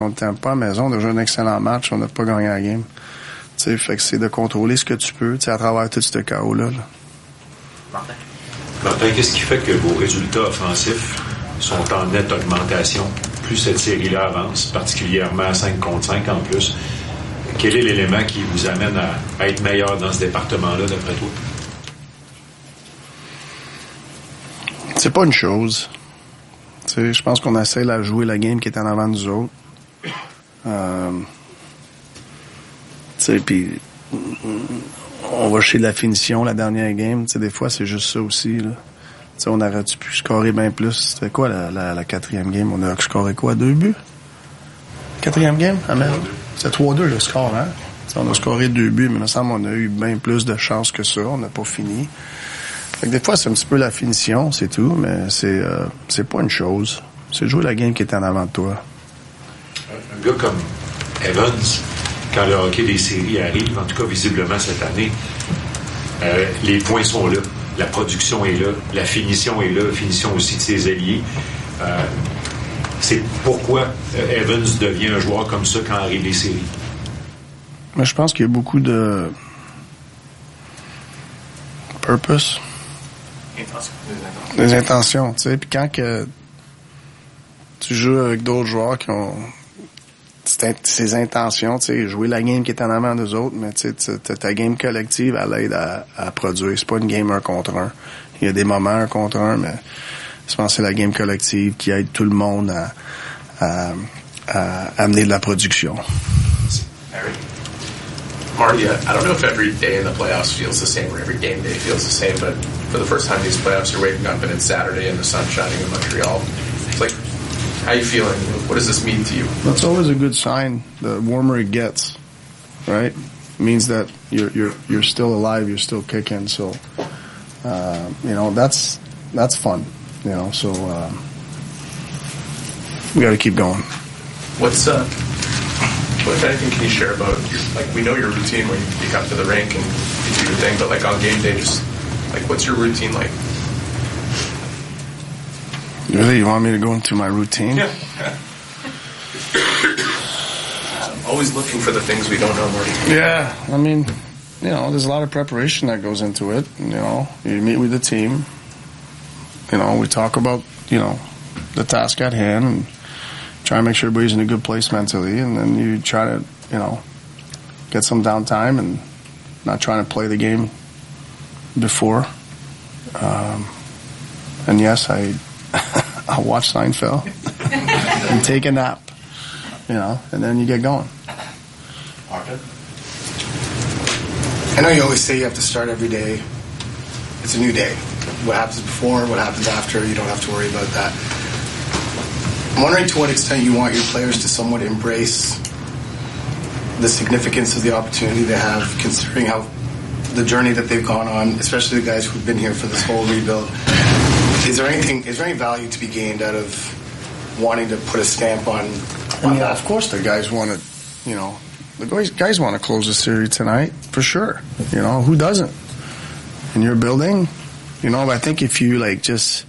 On t'aime pas à la maison, on a joué un excellent match, on n'a pas gagné la game. Tu sais, fait que c'est de contrôler ce que tu peux, tu sais, à travers tout ce chaos-là. Martin, qu'est-ce qui fait que vos résultats offensifs sont en nette augmentation plus cette série-là avance, particulièrement à 5 contre 5 en plus? Quel est l'élément qui vous amène à être meilleur dans ce département-là, d'après toi? C'est pas une chose. Tu sais, je pense qu'on essaie de jouer la game qui est en avant de nous autres. Tu sais, puis on va chez la finition, la dernière game. Tu sais, des fois, c'est juste ça aussi, là. Tu sais, on aurait pu scorer bien plus. C'était quoi la quatrième game? On a scoré quoi? 2 buts? Quatrième game? Ah, merde. C'était 3-2 le score, hein? T'sais, on a scoré 2 buts, mais il me semble qu'on a eu bien plus de chance que ça. On n'a pas fini. Fait que des fois, c'est un petit peu la finition, c'est tout, mais c'est pas une chose. C'est de jouer la game qui est en avant de toi. Un gars comme Evans, quand le hockey des séries arrive, en tout cas visiblement cette année, les points sont là, la production est là, la finition est là, la finition aussi de ses alliés. C'est pourquoi Evans devient un joueur comme ça quand arrivent les séries. Mais je pense qu'il y a beaucoup de purpose. Des intentions, tu sais. Puis quand que tu joues avec d'autres joueurs qui ont ces intentions, tu sais, jouer la game qui est en avant des autres, mais tu sais, ta game collective, elle aide à produire. C'est pas une game 1 contre 1. Il y a des moments 1 contre 1, mais je pense que c'est la game collective qui aide tout le monde à amener de la production. Marty, I don't know if every day in the playoffs feels the same or every game day feels the same, but for the first time these playoffs, you're waking up and it's Saturday and the sun's shining in Montreal. It's like, how are you feeling? What does this mean to you? That's always a good sign. The warmer it gets, right? It means that you're still alive, you're still kicking. So, you know, that's fun. You know, so we got to keep going. What, if anything, can you share about we know your routine where you come to the rink and you do your thing, but on game day, just what's your routine like? Really, you want me to go into my routine? Yeah. I'm always looking for the things we don't know, Marty. Yeah, I mean, you know, there's a lot of preparation that goes into it. You know, you meet with the team. You know, we talk about, you know, the task at hand and try to make sure everybody's in a good place mentally, and then you try to, you know, get some downtime and not trying to play the game before. And yes, I'll watch Seinfeld and take a nap, you know, and then you get going. Martin? I know you always say you have to start every day. It's a new day. What happens before, what happens after, you don't have to worry about that. I'm wondering to what extent you want your players to somewhat embrace the significance of the opportunity they have, considering how the journey that they've gone on, especially the guys who've been here for this whole rebuild. Is there any value to be gained out of wanting to put a stamp on that? Of course the guys want to, you know, the guys want to close the series tonight, for sure. You know, who doesn't? In your building, you know, but I think if you just,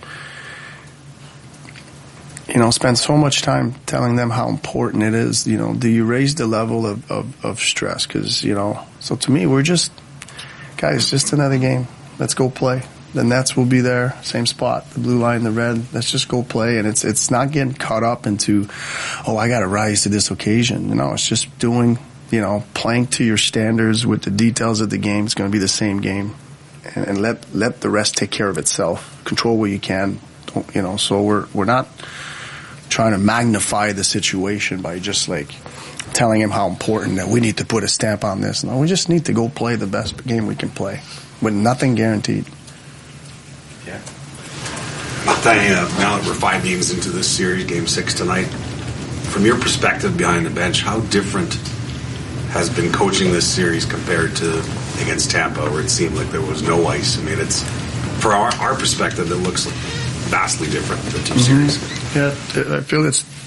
you know, spend so much time telling them how important it is, you know, do you raise the level of stress? Because, you know, so to me, we're just, guys, just another game. Let's go play. The Nets will be there, same spot, the blue line, the red. Let's just go play. And it's not getting caught up into, oh, I got to rise to this occasion. You know, it's just doing, you know, playing to your standards with the details of the game. It's going to be the same game. And let the rest take care of itself. Control what you can, you know, so we're not trying to magnify the situation by just telling him how important that we need to put a stamp on this. No, we just need to go play the best game we can play with nothing guaranteed. Yeah. Martin, now that we're 5 games into this series, Game 6 tonight, from your perspective behind the bench, how different has been coaching this series compared to against Tampa, where it seemed like there was no ice? I mean, it's for our perspective, it looks vastly different, the two series. Yeah, I feel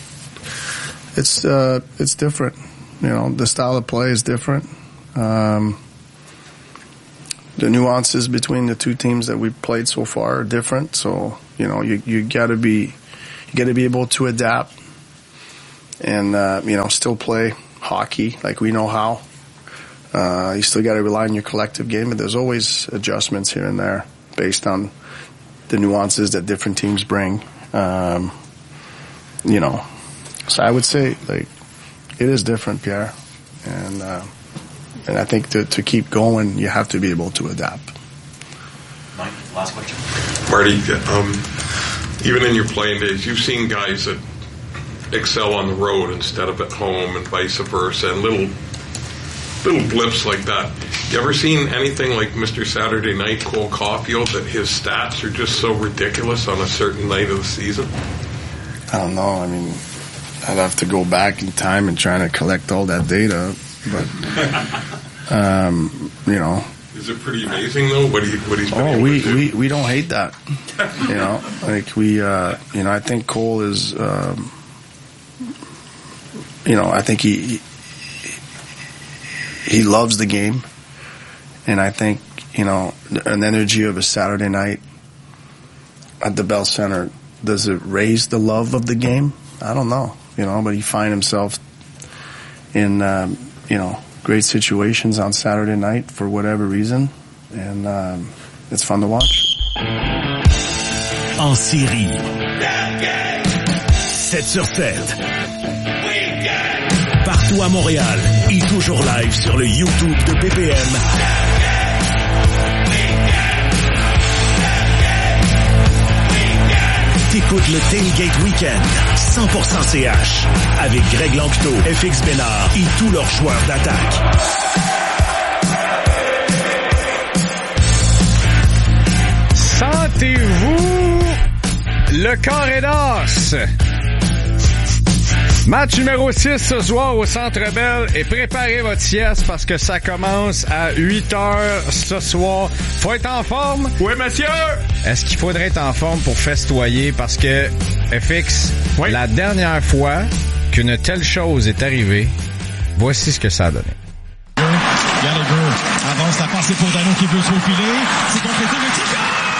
it's different. You know, the style of play is different. The nuances between the two teams that we've played so far are different. So, you know, you gotta be able to adapt. and still play hockey like we know how. You still got to rely on your collective game, but there's always adjustments here and there based on the nuances that different teams bring. So I would say like it is different, Pierre, and I think to keep going, you have to be able to adapt. Mike, last question. Marty, even in your playing days, you've seen guys that excel on the road instead of at home and vice versa, and little blips like that. You ever seen anything like Mr. Saturday Night, Cole Caulfield, that his stats are just so ridiculous on a certain night of the season? I don't know. I mean, I'd have to go back in time and try to collect all that data, but Is it pretty amazing though? What he's been able to do? we don't hate that. Like we I think Cole is I think he loves the game, and I think an energy of a Saturday night at the Bell Center, does it raise the love of the game? I don't know, but he finds himself in great situations on Saturday night for whatever reason, and it's fun to watch. En série, 7/7. Partout à Montréal et toujours live sur le YouTube de BPM. T'écoutes le Tailgate Weekend 100% CH avec Greg Lanctot, FX Bénard et tous leurs joueurs d'attaque. Sentez-vous le carré d'as. Match numéro 6 ce soir au Centre Bell et préparez votre sieste parce que ça commence à 8h ce soir. Faut être en forme? Oui, monsieur! Est-ce qu'il faudrait être en forme pour festoyer? Parce que, FX, oui, la dernière fois qu'une telle chose est arrivée, voici ce que ça a donné. Gallagher avance la passe pour Dano qui veut se faufiler. C'est complété le tir.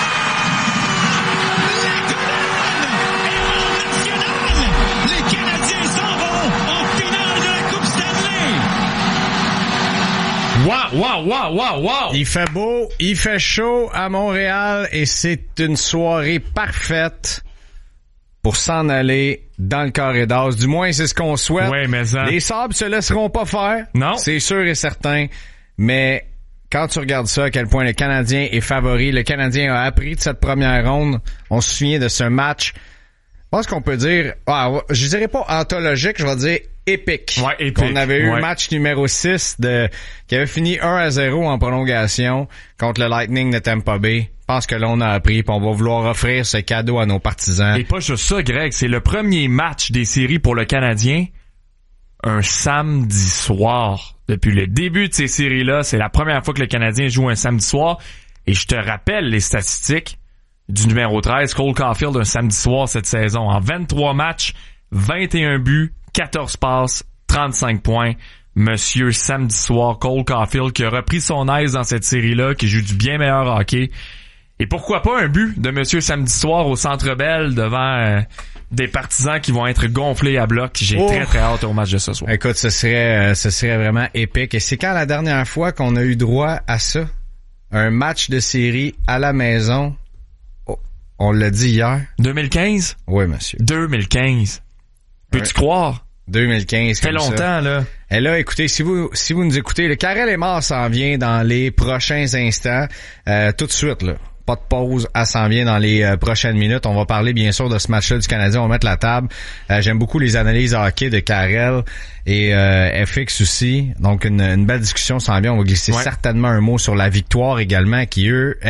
Wow! Il fait beau, il fait chaud à Montréal et c'est une soirée parfaite pour s'en aller dans le carré d'as. Du moins, c'est ce qu'on souhaite. Oui, mais ça... Les Sabres se laisseront pas faire. Non. C'est sûr et certain. Mais quand tu regardes ça, à quel point le Canadien est favori, le Canadien a appris de cette première ronde. On se souvient de ce match. Je pense qu'on peut dire, je dirais pas anthologique, je vais dire épique. Ouais, épique. On avait eu match numéro 6 qui avait fini 1-0 en prolongation contre le Lightning de Tampa Bay. Je pense que là, on a appris, puis on va vouloir offrir ce cadeau à nos partisans. Et pas juste ça, Greg, c'est le premier match des séries pour le Canadien un samedi soir. Depuis le début de ces séries-là, c'est la première fois que le Canadien joue un samedi soir. Et je te rappelle les statistiques du numéro 13, Cole Caulfield, un samedi soir cette saison. En 23 matchs, 21 buts, 14 passes, 35 points. Monsieur samedi soir, Cole Caulfield qui a repris son aise dans cette série-là, qui joue du bien meilleur hockey. Et pourquoi pas un but de Monsieur samedi soir au Centre Bell devant des partisans qui vont être gonflés à bloc. J'ai très très hâte au match de ce soir. Écoute, ce serait vraiment épique. Et c'est quand la dernière fois qu'on a eu droit à ça? Un match de série à la maison. On l'a dit hier. 2015? Oui, monsieur. 2015. Peux-tu croire? 2015. Ça fait longtemps, ça. là. Et là, écoutez, si vous nous écoutez, le Karel est mort s'en vient dans les prochains instants. Tout de suite, là. Pas de pause, elle s'en vient dans les prochaines minutes. On va parler bien sûr de ce match-là du Canadien. On va mettre la table. J'aime beaucoup les analyses hockey de Karel et FX aussi. Donc une belle discussion s'en vient. On va glisser certainement un mot sur la victoire également qui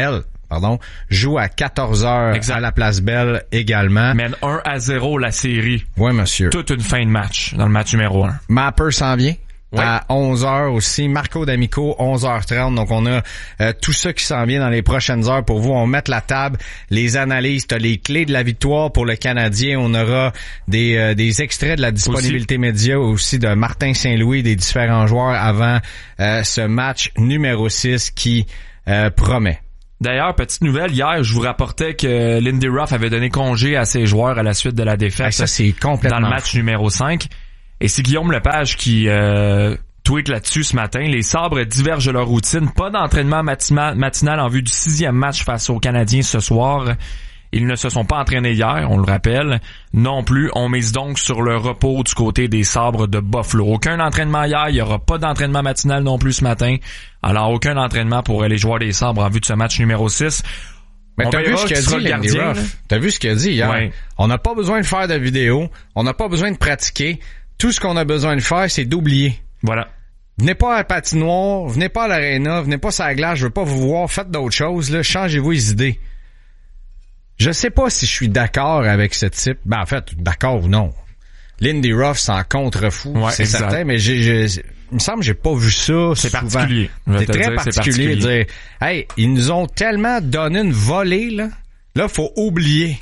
joue à 14h à la Place Belle également. Mène 1-0 la série. Oui, monsieur. Toute une fin de match dans le match numéro 1. Mapper s'en vient. À 11h aussi. Marco D'Amico, 11h30. Donc, on a tout ça qui s'en vient dans les prochaines heures pour vous. On met la table, les analyses, t'as les clés de la victoire pour le Canadien. On aura des extraits de la disponibilité média aussi de Martin Saint-Louis, des différents joueurs avant ce match numéro 6 qui promet. D'ailleurs, petite nouvelle, hier, je vous rapportais que Lindy Ruff avait donné congé à ses joueurs à la suite de la défaite. Ça, c'est complètement dans le match numéro 5. Et c'est Guillaume Lepage qui tweet là-dessus ce matin. Les Sabres divergent de leur routine. Pas d'entraînement matinal en vue du 6e match face aux Canadiens ce soir. Ils ne se sont pas entraînés hier, on le rappelle. Non plus, on mise donc sur le repos du côté des Sabres de Buffalo. Aucun entraînement hier, il n'y aura pas d'entraînement matinal non plus ce matin. Alors, aucun entraînement pour les joueurs des Sabres en vue de ce match numéro 6. Mais t'as vu ce qu'il a dit, Lindy Ruff? T'as vu ce qu'il a dit hier? Ouais. On n'a pas besoin de faire de vidéo. On n'a pas besoin de pratiquer. Tout ce qu'on a besoin de faire, c'est d'oublier. Voilà. Venez pas à la patinoire, venez pas à l'aréna, venez pas sur la glace, je veux pas vous voir, faites d'autres choses, là, changez-vous les idées. Je sais pas si je suis d'accord avec ce type. Ben, en fait, d'accord ou non. Lindy Ruff s'en contrefou, ouais, c'est exact. Certain, mais il me semble que j'ai pas vu ça. C'est souvent. Particulier. C'est très particulier de dire, hey, ils nous ont tellement donné une volée, là. Là, faut oublier.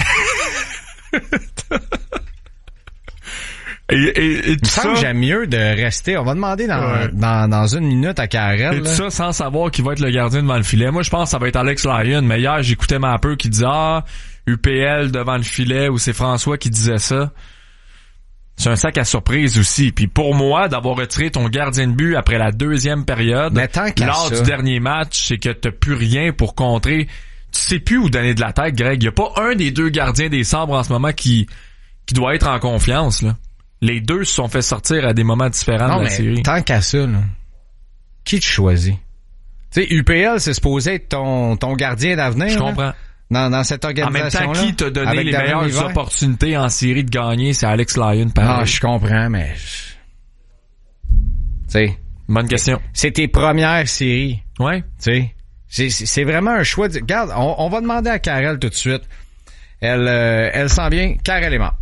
Et il me semble que j'aime mieux de rester. On va demander dans une minute à Karel. Et tout ça sans savoir qui va être le gardien devant le filet. Moi, je pense que ça va être Alex Lyon. Mais hier, j'écoutais ma peu qui disait UPL devant le filet, ou c'est François qui disait ça. C'est un sac à surprise aussi. Puis pour moi, d'avoir retiré ton gardien de but après la 2e période, lors du dernier match, c'est que t'as plus rien pour contrer. Tu sais plus où donner de la tête, Greg. Il y a pas un des deux gardiens des Sabres en ce moment qui doit être en confiance, là. Les deux se sont fait sortir à des moments différents de la série. Tant qu'à ça, là, qui tu choisis? Tu sais, UPL, c'est supposé être ton gardien d'avenir. Je comprends. Dans cette organisation-là. En même temps, qui t'a donné les meilleures opportunités en série de gagner, c'est Alex Lyon, pareil. Ah, je comprends, mais... Tu sais... Bonne question. C'est tes premières séries. Ouais. Tu sais, c'est vraiment un choix. Regarde, on va demander à Karel tout de suite. Elle sent bien. Karel est mort.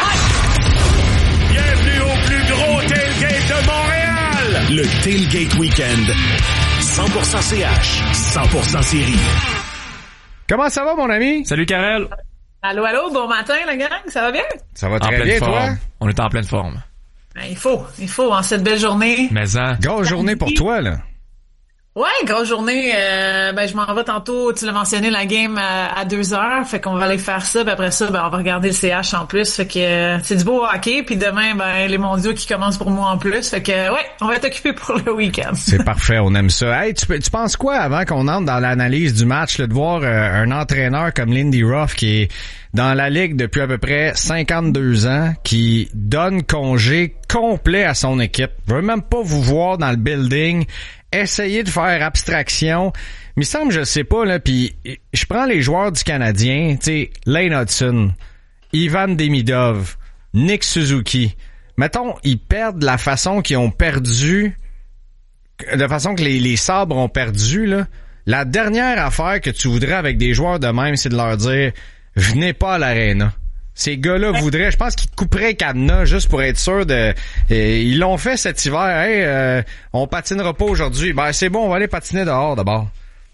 Bienvenue au plus gros tailgate de Montréal! Le Tailgate Weekend. 100% CH, 100% série. Comment ça va, mon ami? Salut, Karel. Allô, bon matin, la gang. Ça va bien? Ça va très bien, toi? On est en pleine forme. Ben, il faut, en cette belle journée. Mais en. Grosse journée pour toi, là. Ouais, grosse journée. Je m'en vais tantôt, tu l'as mentionné, la game à 2h. Fait qu'on va aller faire ça. Puis après ça, on va regarder le CH en plus. Fait que c'est du beau hockey. Puis demain, les mondiaux qui commencent pour moi en plus. Fait que ouais, on va être occupé pour le week-end. C'est parfait, on aime ça. Hey, tu penses quoi avant qu'on entre dans l'analyse du match, là, de voir un entraîneur comme Lindy Ruff qui est dans la ligue depuis à peu près 52 ans, qui donne congé complet à son équipe. Veut même pas vous voir dans le building. Essayer de faire abstraction. Mais il semble, je sais pas, là, puis je prends les joueurs du Canadien, tu sais, Lane Hudson, Ivan Demidov, Nick Suzuki. Mettons, ils perdent la façon qu'ils ont perdu, de façon que les Sabres ont perdu, là. La dernière affaire que tu voudrais avec des joueurs de même, c'est de leur dire, venez pas à l'aréna. Ces gars-là voudraient, je pense qu'ils couperaient cadenas juste pour être sûr de... ils l'ont fait cet hiver. Hey, on patinera pas aujourd'hui. Ben c'est bon, on va aller patiner dehors d'abord.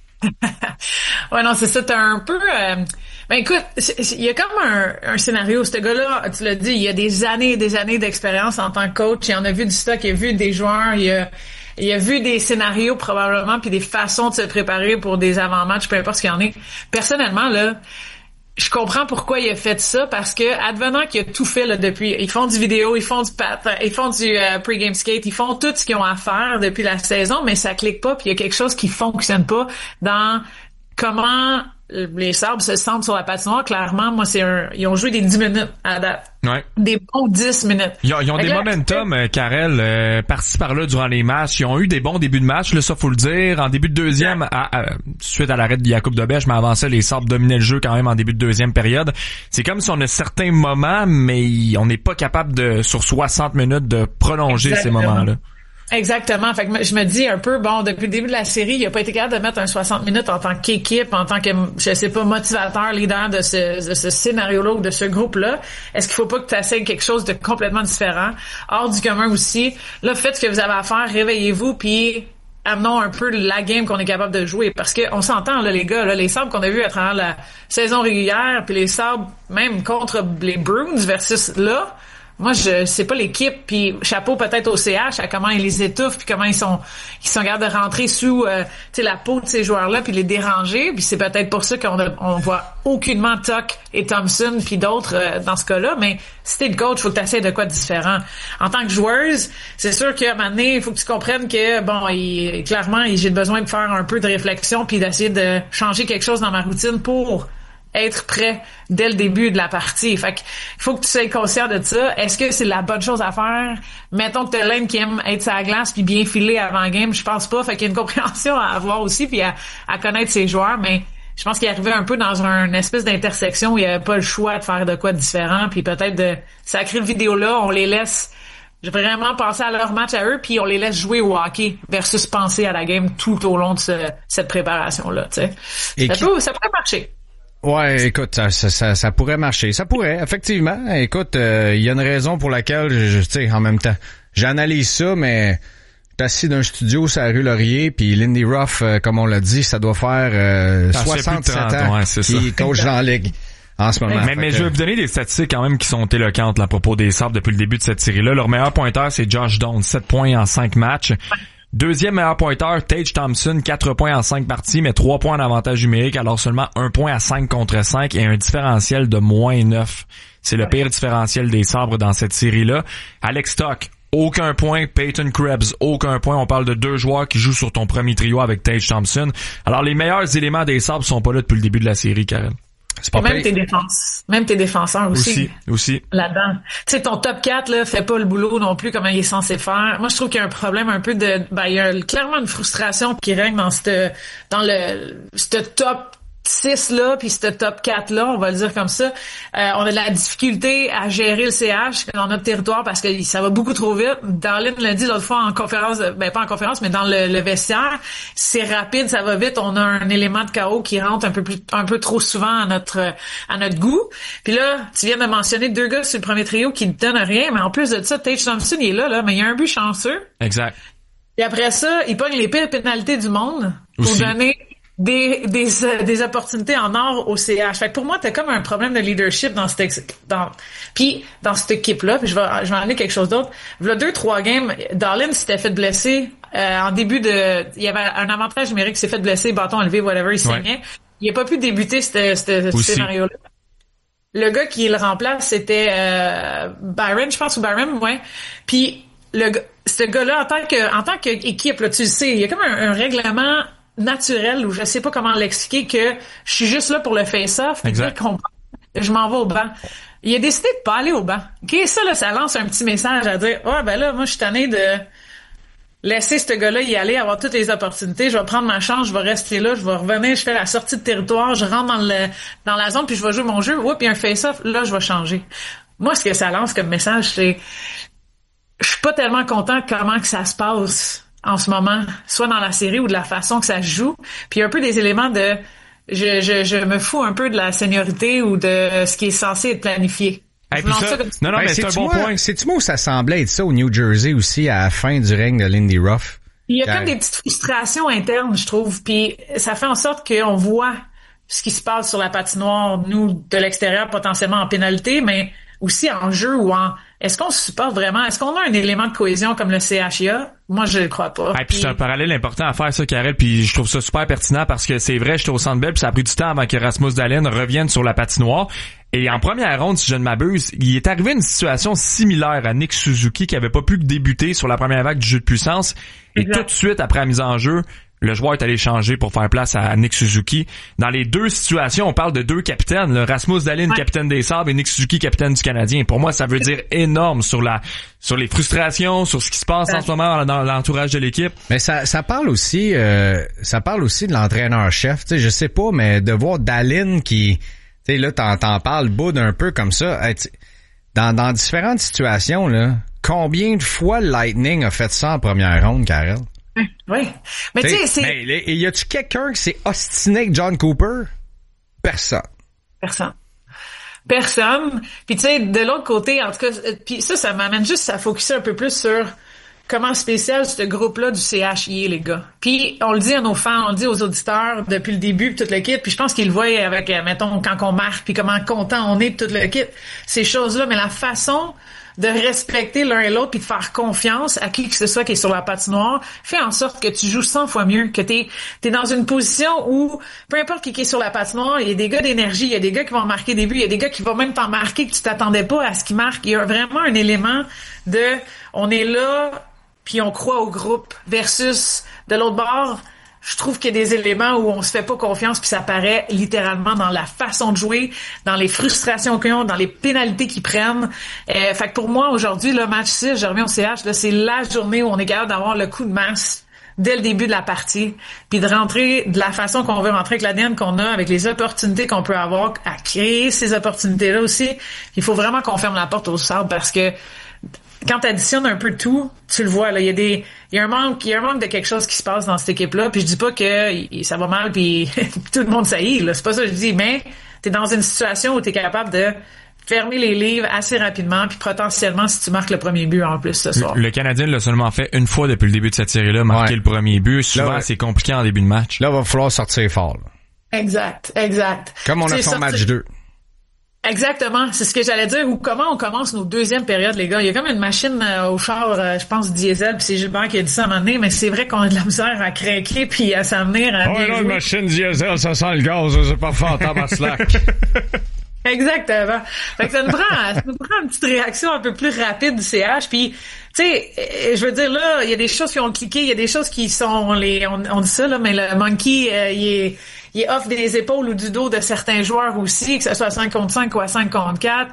Ouais, non, c'est ça. T'as un peu... écoute, il y a comme un scénario. Ce gars-là, tu l'as dit, il y a des années et des années d'expérience en tant que coach. Il en a vu du stock, il a vu des joueurs, il a vu des scénarios probablement, puis des façons de se préparer pour des avant-matchs, peu importe ce qu'il y en est. Personnellement, là... Je comprends pourquoi il a fait ça, parce que advenant qu'il a tout fait là depuis, ils font du vidéo, ils font du pre-game skate, ils font tout ce qu'ils ont à faire depuis la saison, mais ça clique pas, puis il y a quelque chose qui fonctionne pas dans comment les Sabres se sentent sur la patinoire. Clairement, moi ils ont joué des 10 minutes à date. Ouais. Des bons 10 minutes. Ils ont des momentum, Karel, par-ci par-là durant les matchs. Ils ont eu des bons débuts de match, là, ça faut le dire. En début de deuxième, suite à l'arrêt de Jakub Dobeš, mais avant ça, les Sabres dominaient le jeu quand même en début de deuxième période. C'est comme si on a certains moments, mais on n'est pas capable de, sur 60 minutes, de prolonger ces moments-là. Exactement. Fait que je me dis un peu, depuis le début de la série, il a pas été capable de mettre un 60 minutes en tant qu'équipe, en tant que, je sais pas, motivateur, leader de ce scénario-là ou de ce groupe-là. Est-ce qu'il faut pas que tu essaies quelque chose de complètement différent, hors du commun aussi? Là, faites ce que vous avez à faire, réveillez-vous, puis amenons un peu la game qu'on est capable de jouer. Parce que on s'entend, là, les gars, là, les Sabres qu'on a vus à travers la saison régulière, puis les Sabres, même contre les Bruins versus là, Moi, je sais pas l'équipe, puis chapeau peut-être au CH à comment ils les étouffent, puis comment ils sont capables de rentrer sous la peau de ces joueurs-là, puis les déranger. Puis c'est peut-être pour ça qu'on voit aucunement Tuck et Thompson, puis d'autres dans ce cas-là. Mais si t'es le coach, faut que t'essaies de quoi de différent. En tant que joueuse, c'est sûr qu'à un moment donné, il faut que tu comprennes que clairement, j'ai besoin de faire un peu de réflexion, puis d'essayer de changer quelque chose dans ma routine pour être prêt dès le début de la partie. Fait que faut que tu sois conscient de ça. Est-ce que c'est la bonne chose à faire? Mettons que t'as l'un qui aime être sur la glace puis bien filer avant le game, je pense pas. Fait qu'il y a une compréhension à avoir aussi puis à connaître ses joueurs, mais je pense qu'il arrivait un peu dans une espèce d'intersection où il y avait pas le choix de faire de quoi de différent, puis peut-être de sacrer le vidéo-là, on les laisse vraiment penser à leur match à eux, puis on les laisse jouer au hockey versus penser à la game tout au long de cette préparation-là, tu sais. Ça pourrait marcher. Ouais, écoute, ça pourrait marcher. Ça pourrait, effectivement. Écoute, il y a une raison pour laquelle, tu sais, en même temps, j'analyse ça, mais t'es assis d'un studio sur la rue Laurier, puis Lindy Ruff, comme on l'a dit, ça doit faire 67 ans ouais, c'est qui coach dans la ligue en ce moment. Mais je vais vous donner des statistiques quand même qui sont éloquentes là, à propos des Sabres depuis le début de cette série-là. Leur meilleur pointeur, c'est Josh Doan, 7 points en 5 matchs. Deuxième meilleur pointeur, Tage Thompson, 4 points en 5 parties, mais 3 points en avantage numérique, alors seulement 1 point à 5 contre 5 et un différentiel de moins 9. C'est le pire différentiel des Sabres dans cette série-là. Alex Tuch, aucun point. Peyton Krebs, aucun point. On parle de 2 joueurs qui jouent sur ton premier trio avec Tage Thompson. Alors, les meilleurs éléments des Sabres sont pas là depuis le début de la série, Karen. Même tes défenseurs aussi. Là-dedans. Tu sais, ton top 4, là, fait pas le boulot non plus comme il est censé faire. Moi, je trouve qu'il y a un problème un peu il y a clairement une frustration qui règne dans ce top 6 là, puis ce top 4 là, on va le dire comme ça. On a de la difficulté à gérer le CH dans notre territoire parce que ça va beaucoup trop vite. Darlene l'a dit l'autre fois en conférence, pas en conférence, mais dans le vestiaire, c'est rapide, ça va vite. On a un élément de chaos qui rentre un peu trop souvent à notre goût. Puis là, tu viens de mentionner 2 gars sur le premier trio qui ne donnent rien, mais en plus de ça, Tage Thompson il est là, mais il y a un but chanceux. Exact. Et après ça, il pogne les pires pénalités du monde pour donner des opportunités en or au CH. Fait que pour moi, t'as comme un problème de leadership dans cette équipe-là. Puis je vais en aller quelque chose d'autre. Il y a 2-3 games, Darlene s'était fait blesser en début de... Il y avait un avantage numérique, il s'est fait blesser, bâton enlevé, whatever, il saignait. Il a pas pu débuter ce scénario-là. Le gars qui le remplace, c'était Byron, je pense, ou Byron, ouais. Puis ce gars-là, en tant qu'équipe, là, tu le sais, il y a comme un règlement naturel, ou je sais pas comment l'expliquer, que je suis juste là pour le face-off, puis je m'en vais au banc. Il a décidé de pas aller au banc. OK, ça lance un petit message à dire, là, moi, je suis tanné de laisser ce gars-là y aller, avoir toutes les opportunités, je vais prendre ma chance, je vais rester là, je vais revenir, je fais la sortie de territoire, je rentre dans la zone, puis je vais jouer mon jeu, puis un face-off, là, je vais changer. Moi, ce que ça lance comme message, c'est, je suis pas tellement content comment que ça se passe en ce moment, soit dans la série ou de la façon que ça se joue. Puis il y a un peu des éléments de je me fous un peu de la seniorité ou de ce qui est censé être planifié. Hey, mais c'est un bon point. C'est-tu moi où ça semblait être ça au New Jersey aussi à la fin du règne de Lindy Ruff? Il y a comme des petites frustrations internes, je trouve. Puis ça fait en sorte qu'on voit ce qui se passe sur la patinoire, nous, de l'extérieur, potentiellement en pénalité, mais aussi en jeu ou est-ce qu'on se supporte vraiment? Est-ce qu'on a un élément de cohésion comme le CHIA? Moi, je le crois pas. Puis c'est un parallèle important à faire, ça, Karel, puis je trouve ça super pertinent parce que c'est vrai, j'étais au Centre Bell, puis ça a pris du temps avant que Rasmus Dahlin revienne sur la patinoire. Et en première ronde, si je ne m'abuse, il est arrivé une situation similaire à Nick Suzuki qui avait pas pu débuter sur la première vague du jeu de puissance. Et tout de suite, après la mise en jeu, le joueur est allé changer pour faire place à Nick Suzuki. Dans les 2 situations, on parle de 2 capitaines. Rasmus Dahlin, capitaine des Sabres, et Nick Suzuki, capitaine du Canadien. Pour moi, ça veut dire énorme sur les frustrations, sur ce qui se passe en ce moment dans l'entourage de l'équipe. Mais ça parle aussi de l'entraîneur-chef. Tu sais, je sais pas, mais de voir Dahlin qui, tu sais, là, t'en parles boude un peu comme ça. Dans différentes situations, là, combien de fois le Lightning a fait ça en première ronde, Karel? Oui. Mais tu sais, c'est... Mais y a-tu quelqu'un qui s'est ostiné avec John Cooper? Personne. Puis tu sais, de l'autre côté, en tout cas, puis ça m'amène juste à focuser un peu plus sur comment spécial ce groupe-là du CHI, les gars. Puis on le dit à nos fans, on le dit aux auditeurs depuis le début, puis toute l'équipe, puis je pense qu'ils le voient avec, mettons, quand on marque, puis comment content on est de toute l'équipe, ces choses-là, mais la façon de respecter l'un et l'autre puis de faire confiance à qui que ce soit qui est sur la patinoire, fait en sorte que tu joues 100 fois mieux, que t'es dans une position où, peu importe qui est sur la patinoire, il y a des gars d'énergie, il y a des gars qui vont marquer des buts, il y a des gars qui vont même t'en marquer que tu t'attendais pas à ce qu'ils marquent. Il y a vraiment un élément de, on est là puis on croit au groupe versus de l'autre bord. Je trouve qu'il y a des éléments où on se fait pas confiance puis ça paraît littéralement dans la façon de jouer, dans les frustrations qu'ils ont, dans les pénalités qu'ils prennent. Fait que pour moi, aujourd'hui, le match 6, je reviens au CH, là, c'est la journée où on est capable d'avoir le coup de masse dès le début de la partie, puis de rentrer de la façon qu'on veut rentrer avec l'ADN qu'on a, avec les opportunités qu'on peut avoir à créer ces opportunités-là aussi. Il faut vraiment qu'on ferme la porte aux sabres parce que quand tu additionnes un peu de tout, tu le vois, là, il y a un manque de quelque chose qui se passe dans cette équipe-là, puis je dis pas que ça va mal puis tout le monde saillit, là, c'est pas ça que je dis, mais t'es dans une situation où t'es capable de fermer les livres assez rapidement, puis potentiellement si tu marques le premier but en plus ce soir. Le Canadien l'a seulement fait une fois depuis le début de cette série-là, marquer le premier but. Souvent, là, c'est compliqué en début de match. Là, il va falloir sortir fort. Là. Exact. Comme on a fait en match 2. Exactement, c'est ce que j'allais dire. Ou comment on commence nos deuxièmes périodes, les gars. Il y a comme une machine au char, je pense, diesel, puis c'est Gilbert qui a dit ça à un moment donné, mais c'est vrai qu'on a de la misère à craquer puis à s'en venir à bien jouer. Une machine diesel, ça sent le gaz, c'est pas fort en slack. Exactement. Fait que ça nous prend une petite réaction un peu plus rapide du CH, puis tu sais, je veux dire là, il y a des choses qui ont cliqué, il y a des choses qui sont on dit ça là, mais le monkey il est off des épaules ou du dos de certains joueurs aussi, que ce soit à 5 contre 5 ou à 5 contre 4.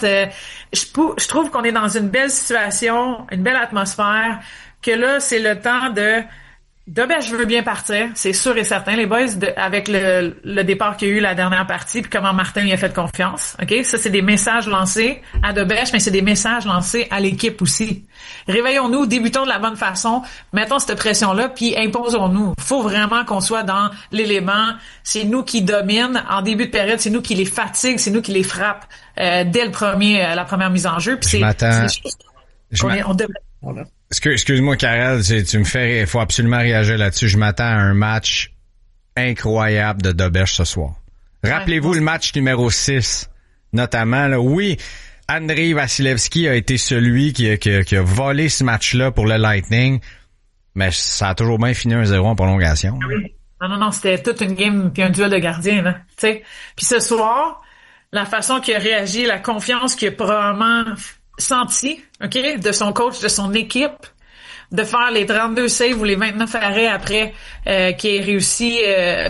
Je trouve qu'on est dans une belle situation, une belle atmosphère, que là, c'est le temps de je veux bien partir, c'est sûr et certain, les boys, avec le départ qu'il y a eu la dernière partie, puis comment Martin y a fait confiance. OK? Ça, c'est des messages lancés à Debèche, mais c'est des messages lancés à l'équipe aussi. Réveillons-nous, débutons de la bonne façon, mettons cette pression-là, puis imposons-nous. Faut vraiment qu'on soit dans l'élément. C'est nous qui dominent en début de période, c'est nous qui les fatigue, c'est nous qui les frappe dès la première mise en jeu. Puis c'est des choses on devrait... Excuse-moi, Karel, il faut absolument réagir là-dessus. Je m'attends à un match incroyable de Debèche ce soir. Rappelez-vous le match numéro 6, notamment, là. Oui, Andrei Vasilevski a été celui qui a volé ce match-là pour le Lightning, mais ça a toujours bien fini 1-0 en prolongation. Oui. Non, c'était toute une game puis un duel de gardiens, là. Tu sais. Puis ce soir, la façon qu'il a réagi, la confiance qu'il a probablement senti, OK, de son coach, de son équipe, de faire les 32 saves ou les 29 arrêts après qui ait réussi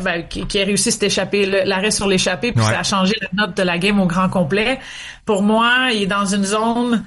cet échappé, l'arrêt sur l'échappé, puis ça a changé la note de la game au grand complet. Pour moi, il est dans une zone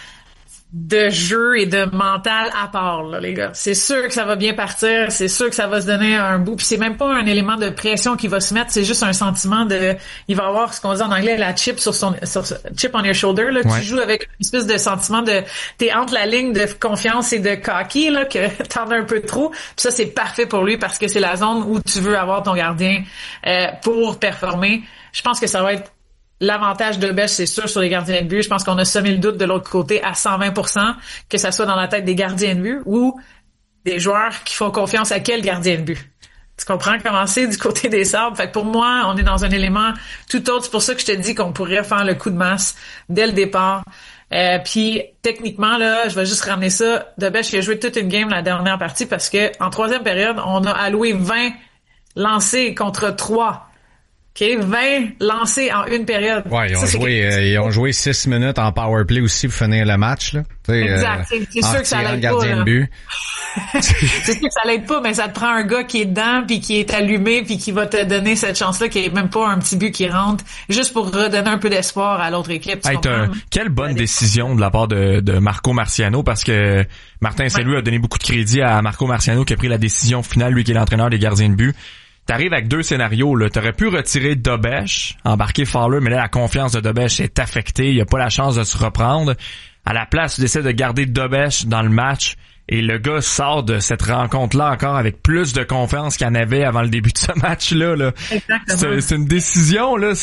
de jeu et de mental à part, là, les gars. C'est sûr que ça va bien partir, c'est sûr que ça va se donner un bout, puis c'est même pas un élément de pression qui va se mettre, c'est juste un sentiment il va avoir ce qu'on dit en anglais, la chip sur chip on your shoulder, là. Tu joues avec une espèce de sentiment t'es entre la ligne de confiance et de cocky, là, que t'en as un peu trop, puis ça, c'est parfait pour lui parce que c'est la zone où tu veux avoir ton gardien, pour performer. Je pense que ça va être l'avantage de Debèche, c'est sûr, sur les gardiens de but. Je pense qu'on a semé le doute de l'autre côté à 120%, que ça soit dans la tête des gardiens de but ou des joueurs qui font confiance à quel gardien de but. Tu comprends comment c'est du côté des Sabres? Fait que pour moi, on est dans un élément tout autre. C'est pour ça que je te dis qu'on pourrait faire le coup de masse dès le départ. Puis techniquement, là, je vais juste ramener ça. Debèche, il a joué toute une game la dernière partie parce que en troisième période, on a alloué 20 lancés contre 3. OK, 20 lancés en une période. Ouais, ils ont joué 6 minutes en power play aussi pour finir le match, là. Exact. C'est sûr que ça l'aide pas. De but. C'est sûr que ça l'aide pas, mais ça te prend un gars qui est dedans puis qui est allumé puis qui va te donner cette chance-là, qui est même pas un petit but qui rentre, juste pour redonner un peu d'espoir à l'autre équipe. Quelle bonne décision de la part de Marco Marciano, parce que Martin Saint-Louis a donné beaucoup de crédit à Marco Marciano qui a pris la décision finale, lui qui est l'entraîneur des gardiens de but. T'arrives avec deux scénarios, là. T'aurais pu retirer Debèche, embarquer Fowler, mais là, la confiance de Debèche est affectée. Il a pas la chance de se reprendre. À la place, tu décides de garder Debèche dans le match. Et le gars sort de cette rencontre-là encore avec plus de confiance qu'il en avait avant le début de ce match-là, là. Exactement. C'est une décision, là.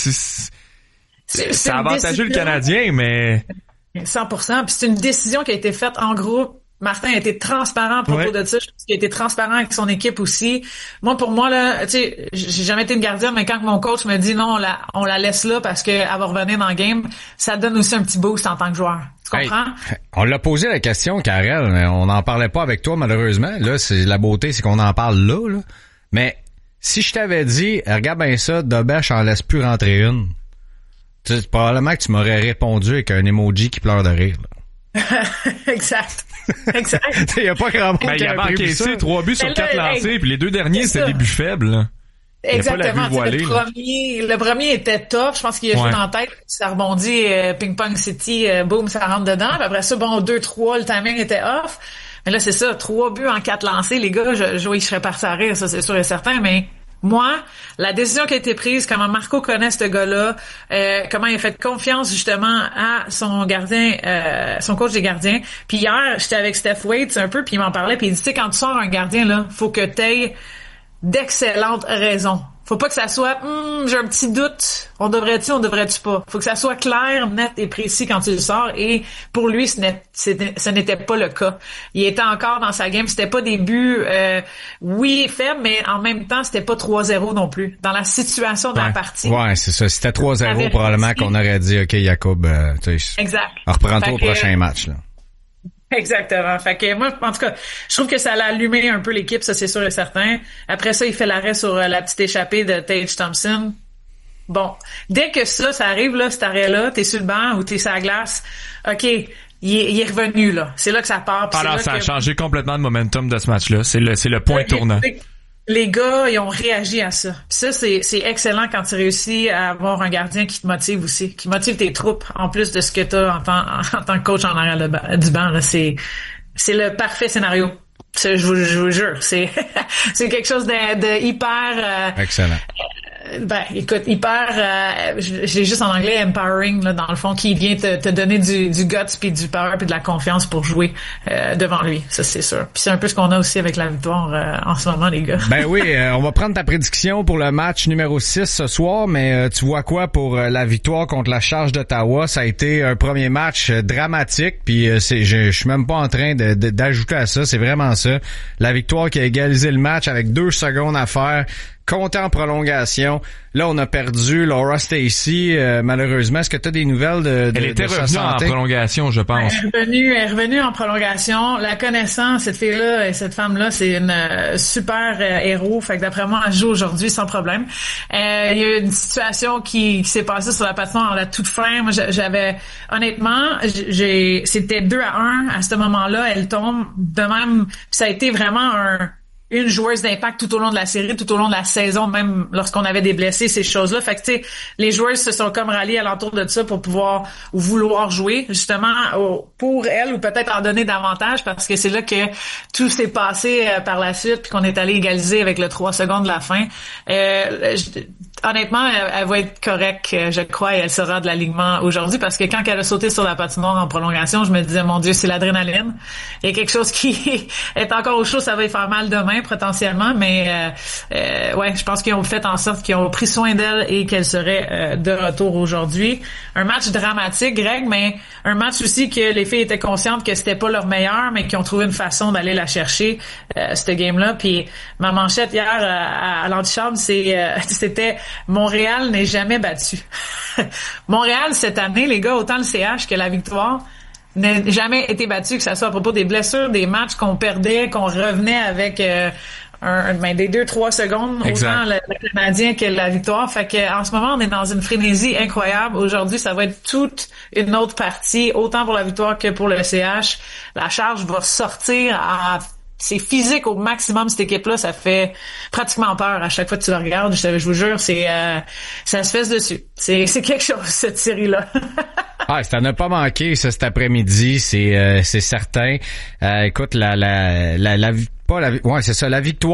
Ça a avantagé le Canadien, mais... 100%. Puis c'est une décision qui a été faite en groupe Martin a été transparent à propos de ça. Je pense qu'il a été transparent avec son équipe aussi. Moi, pour moi, là, tu sais, j'ai jamais été une gardienne, mais quand mon coach me dit non, on la laisse là parce qu'elle va revenir dans le game, ça donne aussi un petit boost en tant que joueur. Tu comprends? Hey, on l'a posé la question, Karel, mais on n'en parlait pas avec toi, malheureusement. Là, c'est la beauté, c'est qu'on en parle là. Mais si je t'avais dit, regarde bien ça, Dobèche en laisse plus rentrer une, probablement que tu m'aurais répondu avec un emoji qui pleure de rire. Exact. Il y a pas grand monde qui a encaissé 3 buts sur 4 lancés, puis les 2 derniers, c'était des buts faibles. Là. Exactement. Le premier était top. Je pense qu'il a joué dans la tête. Ça rebondit, ping-pong city, boum, ça rentre dedans. Puis après ça, 2-3, le timing était off. Mais là, c'est ça, 3 buts en 4 lancés. Les gars, je serais parti à rire, ça c'est sûr et certain, mais moi, la décision qui a été prise, comment Marco connaît ce gars-là, comment il a fait confiance justement à son gardien, son coach des gardiens. Puis hier, j'étais avec Steph Waite un peu, puis il m'en parlait, puis il dit, tu sais, quand tu sors un gardien, là, faut que t'aies d'excellentes raisons. Faut pas que ça soit j'ai un petit doute, on devrait-tu pas. Faut que ça soit clair, net et précis quand tu le sors, et pour lui ce n'était pas le cas. Il était encore dans sa game, c'était pas des buts faibles, mais en même temps c'était pas 3-0 non plus dans la situation de la partie. Ouais, c'est ça, c'était 3-0 probablement qu'on aurait dit OK Jacob, exact. Reprends-toi au prochain match là. Exactement. Fait que moi, en tout cas, je trouve que ça l'a allumé un peu l'équipe, ça c'est sûr et certain. Après ça, il fait l'arrêt sur la petite échappée de Tage Thompson. Bon, dès que ça arrive là, cet arrêt-là, t'es sur le banc ou t'es sur la glace, OK, il est revenu là. C'est là que ça part. Alors ça a changé complètement le momentum de ce match-là. C'est le point tournant. Les gars, ils ont réagi à ça. Puis ça, c'est excellent quand tu réussis à avoir un gardien qui te motive aussi, qui motive tes troupes, en plus de ce que tu as en tant que coach en arrière du banc. Là, c'est le parfait scénario. Je vous jure, c'est quelque chose de hyper... excellent. Écoute, j'ai juste en anglais empowering là, dans le fond, qui vient te donner du guts puis du power puis de la confiance pour jouer devant lui, ça c'est sûr. Puis c'est un peu ce qu'on a aussi avec la victoire en ce moment, les gars. Ben oui, on va prendre ta prédiction pour le match numéro 6 ce soir, mais tu vois quoi pour la victoire contre la Charge d'Ottawa? Ça a été un premier match dramatique, puis je suis même pas en train d'ajouter à ça, c'est vraiment ça. La victoire qui a égalisé le match avec 2 secondes à faire. Compté en prolongation. Là, on a perdu Laura Stacey, malheureusement. Est-ce que tu as des nouvelles de Elle était revenue en prolongation, je pense. Elle est revenue en prolongation. La connaissant, cette fille-là et cette femme-là, c'est une super héros. Fait que d'après moi, elle joue aujourd'hui sans problème. Il y a une situation qui s'est passée sur la patinoire à la toute fin. Moi, honnêtement, c'était 2-1 à ce moment-là. Elle tombe de même. Ça a été vraiment une joueuse d'impact tout au long de la série, tout au long de la saison, même lorsqu'on avait des blessés, ces choses-là. Fait que, tu sais, les joueuses se sont comme ralliées alentour de ça pour pouvoir ou vouloir jouer, justement, pour elles, ou peut-être en donner davantage, parce que c'est là que tout s'est passé par la suite, puis qu'on est allé égaliser avec le 3 secondes de la fin. Honnêtement, elle va être correcte, je crois, et elle sera de l'alignement aujourd'hui, parce que quand elle a sauté sur la patinoire en prolongation, je me disais, mon Dieu, c'est l'adrénaline. Il y a quelque chose qui est encore au chaud, ça va y faire mal demain, potentiellement, mais je pense qu'ils ont fait en sorte qu'ils ont pris soin d'elle et qu'elle serait de retour aujourd'hui. Un match dramatique, Greg, mais un match aussi que les filles étaient conscientes que c'était pas leur meilleur, mais qui ont trouvé une façon d'aller la chercher, cette game-là. Puis ma manchette hier à l'antichambre, c'était Montréal n'est jamais battu. Montréal, cette année, les gars, autant le CH que la victoire, n'a jamais été battu, que ça soit à propos des blessures, des matchs qu'on perdait, qu'on revenait avec des 2-3 secondes, autant le Canadien que la victoire. Fait que en ce moment, on est dans une frénésie incroyable. Aujourd'hui, ça va être toute une autre partie, autant pour la victoire que pour le CH. La Charge va sortir c'est physique au maximum, cette équipe-là. Ça fait pratiquement peur à chaque fois que tu la regardes. Je vous jure, ça se fesse dessus. C'est quelque chose, cette série-là. Ah, ça n'a pas manqué, ça, cet après-midi, c'est certain. Écoute, la victoire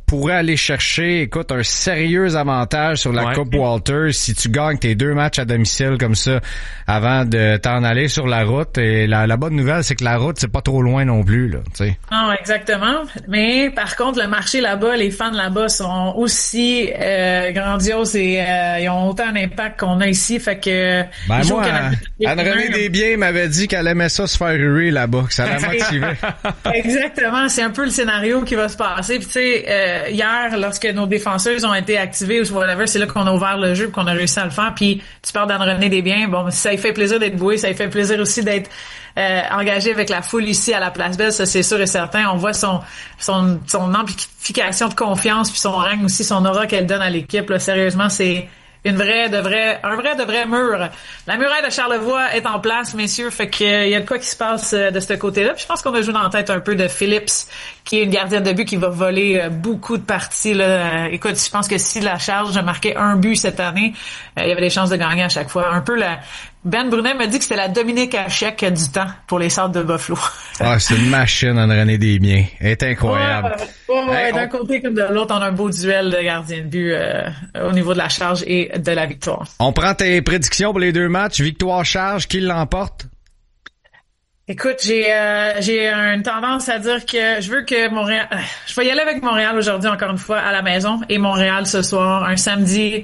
pourrait aller chercher, écoute, un sérieux avantage sur la Coupe Walters si tu gagnes tes 2 matchs à domicile comme ça avant de t'en aller sur la route. Et la bonne nouvelle, c'est que la route, c'est pas trop loin non plus, là, tu sais. Non, exactement. Mais par contre, le marché là-bas, les fans là-bas sont aussi grandioses et ils ont autant d'impact qu'on a ici. Fait que moi, Anne-Renée Desbiens m'avait dit qu'elle aimait ça se faire ruer là-bas, que ça la motivait. Exactement, c'est un peu le scénario qui va se passer. Puis tu sais, hier, lorsque nos défenseuses ont été activées ou whatever, c'est là qu'on a ouvert le jeu et qu'on a réussi à le faire. Puis tu parles d'Anne-Renée Desbiens, bon, ça lui fait plaisir d'être bouée, ça lui fait plaisir aussi d'être engagé avec la foule ici à la Place Belle, ça c'est sûr et certain. On voit son amplification de confiance puis son règne aussi, son aura qu'elle donne à l'équipe. Là, sérieusement, c'est un vrai de vrai mur. La muraille de Charlevoix est en place, messieurs, fait qu'il y a de quoi qui se passe de ce côté-là. Puis je pense qu'on a joué dans la tête un peu de Phillips, qui est une gardienne de but qui va voler beaucoup de parties. Là. Écoute, je pense que si la Charge marquait un but cette année, il y avait des chances de gagner à chaque fois. Un peu Ben Brunet m'a dit que c'était la Dominique Hachek du temps pour les Sables de Buffalo. C'est une machine, Anne-Renée Desbiens. Elle est incroyable. D'un côté comme de l'autre, on a un beau duel de gardiens de but au niveau de la Charge et de la victoire. On prend tes prédictions pour les 2 matchs. Victoire-Charge, qui l'emporte? Écoute, j'ai une tendance à dire que je veux que Montréal... Je vais y aller avec Montréal aujourd'hui, encore une fois, à la maison. Et Montréal ce soir, un samedi,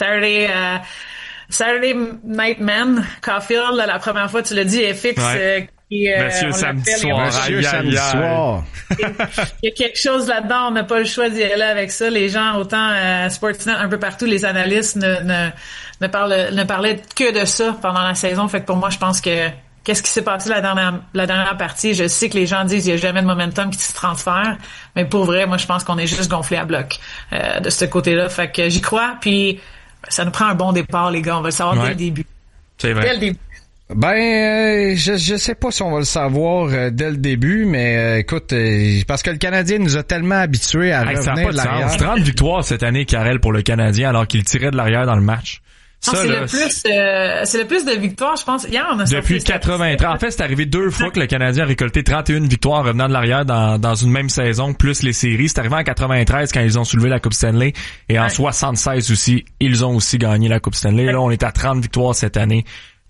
Saturday Night Man, Caulfield, la première fois, tu l'as dit, FX, Monsieur samedi soir. Samedi soir. Il y a quelque chose là-dedans, on n'a pas le choix d'y aller avec ça. Les gens, autant Sportsnet, un peu partout, les analystes ne parlaient que de ça pendant la saison. Fait que pour moi, je pense que qu'est-ce qui s'est passé la dernière partie? Je sais que les gens disent qu'il n'y a jamais de momentum qui se transfère, mais pour vrai, moi, je pense qu'on est juste gonflé à bloc de ce côté-là. Fait que j'y crois, puis ça nous prend un bon départ, les gars. On va le savoir dès le début. C'est vrai. Dès le début. Je sais pas si on va le savoir dès le début, mais écoute, parce que le Canadien nous a tellement habitués à revenir de l'arrière. 30 victoires cette année, Karel, pour le Canadien, alors qu'il tirait de l'arrière dans le match. C'est le plus de victoires, je pense. Hier, on a depuis 83. En fait, c'est arrivé 2 fois que le Canadien a récolté 31 victoires en revenant de l'arrière dans une même saison, plus les séries. C'est arrivé en 93 quand ils ont soulevé la Coupe Stanley. Et en 76 aussi, ils ont aussi gagné la Coupe Stanley. Là, on est à 30 victoires cette année.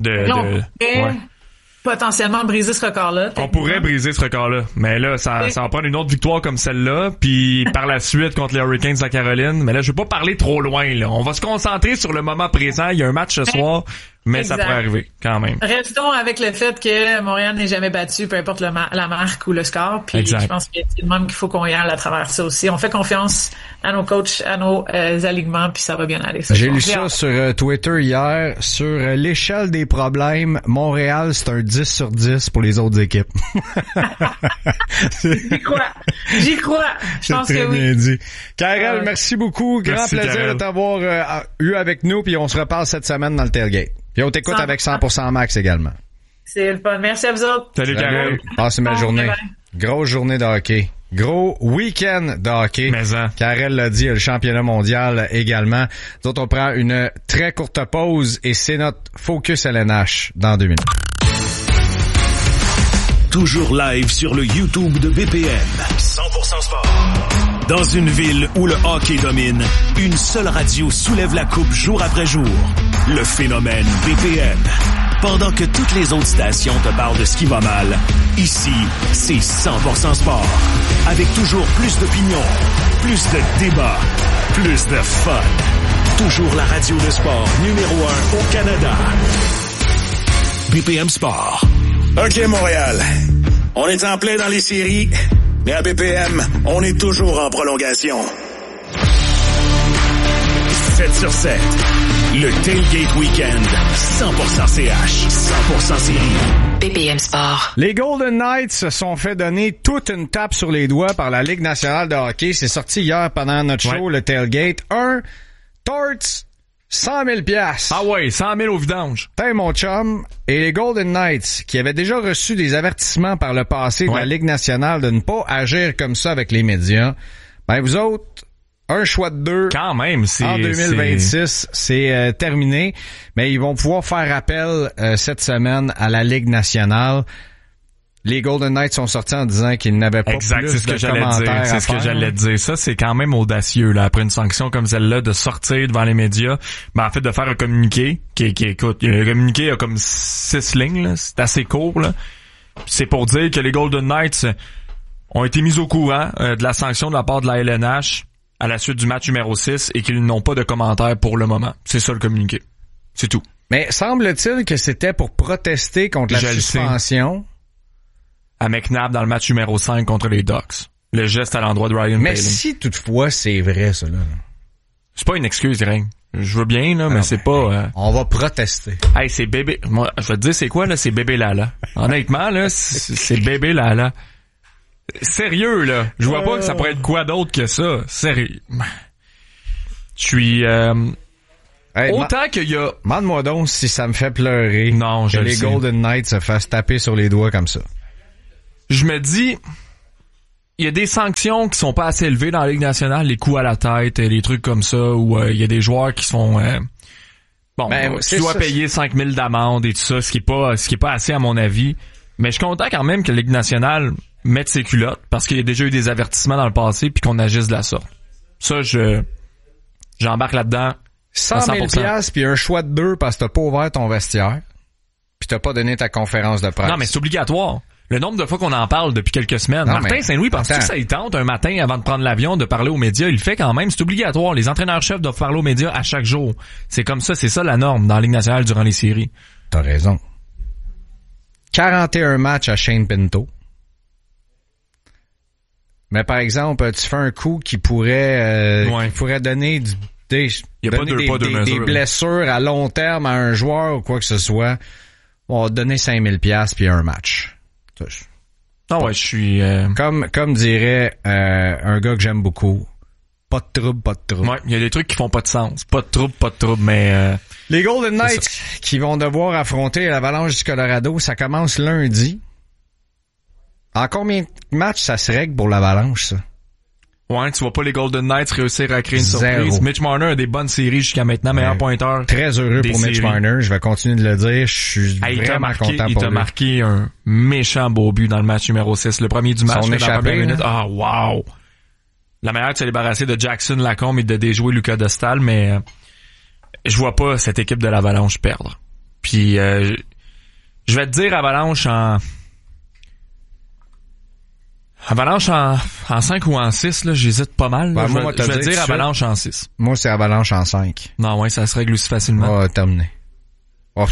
Potentiellement briser ce record-là. On pourrait briser ce record-là. Mais là, ça va prendre une autre victoire comme celle-là. Puis par la suite contre les Hurricanes de la Caroline. Mais là, je veux pas parler trop loin, là. On va se concentrer sur le moment présent. Il y a un match ce soir. Mais exact. Ça pourrait arriver, quand même. Restons avec le fait que Montréal n'est jamais battu, peu importe la marque ou le score. Puis je pense que c'est le même qu'il faut qu'on y aille à travers ça aussi. On fait confiance à nos coachs, à nos alignements, puis ça va bien aller. J'ai lu ça sur Twitter hier. Sur l'échelle des problèmes, Montréal, c'est un 10 sur 10 pour les autres équipes. J'y crois. Je pense que oui. Bien dit. Karel, merci beaucoup. Grand plaisir Karel. De t'avoir eu avec nous, puis on se reparle cette semaine dans le tailgate. Puis on t'écoute avec 100% Max également. C'est le fun. Merci à vous autres. Salut, Karel. Passe une belle journée. Grosse journée de hockey. Gros week-end de hockey. Karel l'a dit, le championnat mondial également. Nous autres, on prend une très courte pause et c'est notre Focus LNH dans 2 minutes. Toujours live sur le YouTube de BPM. 100% sport. Dans une ville où le hockey domine, une seule radio soulève la coupe jour après jour. Le phénomène BPM. Pendant que toutes les autres stations te parlent de ce qui va mal, ici, c'est 100% sport. Avec toujours plus d'opinions, plus de débats, plus de fun. Toujours la radio de sport numéro 1 au Canada. BPM Sport. OK, Montréal. On est en plein dans les séries, mais à BPM, on est toujours en prolongation. 7 sur 7. Le Tailgate Weekend. 100% CH. 100% série. BPM Sport. Les Golden Knights se sont fait donner toute une tape sur les doigts par la Ligue nationale de hockey. C'est sorti hier pendant notre show, le Tailgate. Torts, 100 000 $. Ah ouais, 100 000 au vidange. T'es mon chum. Et les Golden Knights, qui avaient déjà reçu des avertissements par le passé de la Ligue nationale de ne pas agir comme ça avec les médias, ben vous autres, un choix de 2. Quand même, en 2026, c'est terminé. Mais ils vont pouvoir faire appel cette semaine à la Ligue nationale. Les Golden Knights sont sortis en disant qu'ils n'avaient pas exact, plus c'est ce que de j'allais commentaires dire. C'est à ce que faire. j'allais dire. Ça, c'est quand même audacieux, là, après une sanction comme celle-là, de sortir devant les médias. Ben, en fait, de faire un communiqué qui écoute, le communiqué a comme 6 lignes, là. C'est assez court, là. C'est pour dire que les Golden Knights ont été mis au courant de la sanction de la part de la LNH à la suite du match numéro 6 et qu'ils n'ont pas de commentaires pour le moment. C'est ça le communiqué. C'est tout. Mais semble-t-il que c'était pour protester contre la suspension à McNabb dans le match numéro 5 contre les Ducks. Le geste à l'endroit de Ryan Mais Poehling. si toutefois c'est vrai, ça, là. C'est pas une excuse, Reng. Je veux bien, là, mais c'est pas... On va protester. Hey, c'est bébé... Moi, je vais te dire, c'est quoi, là? C'est bébé Lala. Honnêtement, là, c'est bébé Lala. Sérieux, là. Je vois pas que ça pourrait être quoi d'autre que ça. Sérieux. Je suis... autant qu'il y a... Demande-moi donc si ça me fait pleurer. Non, je que le les sais. Golden Knights se fassent taper sur les doigts comme ça. Je me dis... Il y a des sanctions qui sont pas assez élevées dans la Ligue nationale, les coups à la tête, les trucs comme ça, où il y a des joueurs qui sont... tu dois payer 5 000 d'amende et tout ça, ce qui est pas assez à mon avis. Mais je suis content quand même que la Ligue nationale mette ses culottes, parce qu'il y a déjà eu des avertissements dans le passé, puis qu'on agisse de la sorte. Ça, j'embarque là-dedans. 100 000 piastres puis un choix de 2 parce que t'as pas ouvert ton vestiaire, puis t'as pas donné ta conférence de presse. Non, mais c'est obligatoire. Le nombre de fois qu'on en parle depuis quelques semaines. Non, Martin Saint-Louis, penses-tu que ça y tente un matin avant de prendre l'avion de parler aux médias? Il le fait quand même, c'est obligatoire. Les entraîneurs-chefs doivent parler aux médias à chaque jour. C'est comme ça, c'est ça la norme dans la Ligue nationale durant les séries. T'as raison. 41 matchs à Shane Pinto. Mais par exemple, tu fais un coup qui pourrait donner des blessures à long terme à un joueur ou quoi que ce soit. On va te donner 5 000 piastres puis un match. Non, ouais, je suis... Comme dirait un gars que j'aime beaucoup, pas de trouble, pas de trouble. Ouais, il y a des trucs qui font pas de sens. Pas de trouble, mais... Les Golden Knights qui vont devoir affronter l'Avalanche du Colorado, ça commence lundi. En combien de matchs ça se règle pour l'Avalanche, ça? Ouais, tu vois pas les Golden Knights réussir à créer une Zéro. surprise. Mitch Marner a des bonnes séries jusqu'à maintenant, meilleur pointeur. Très heureux pour Mitch Marner, je vais continuer de le dire, je suis vraiment content pour lui. Il t'a marqué un méchant beau but dans le match numéro 6, le premier du match, dans la première minute. Ah, wow! La manière de se débarrasser de Jackson Lacombe et de déjouer Lucas Dostal, mais je vois pas cette équipe de l'Avalanche perdre. Puis je vais te dire Avalanche en 5 ou en 6, là, j'hésite pas mal. Ben, je vais te dire Avalanche en 6. Moi, c'est Avalanche en 5. Non, ouais, ça se règle aussi facilement. Terminé. Oh.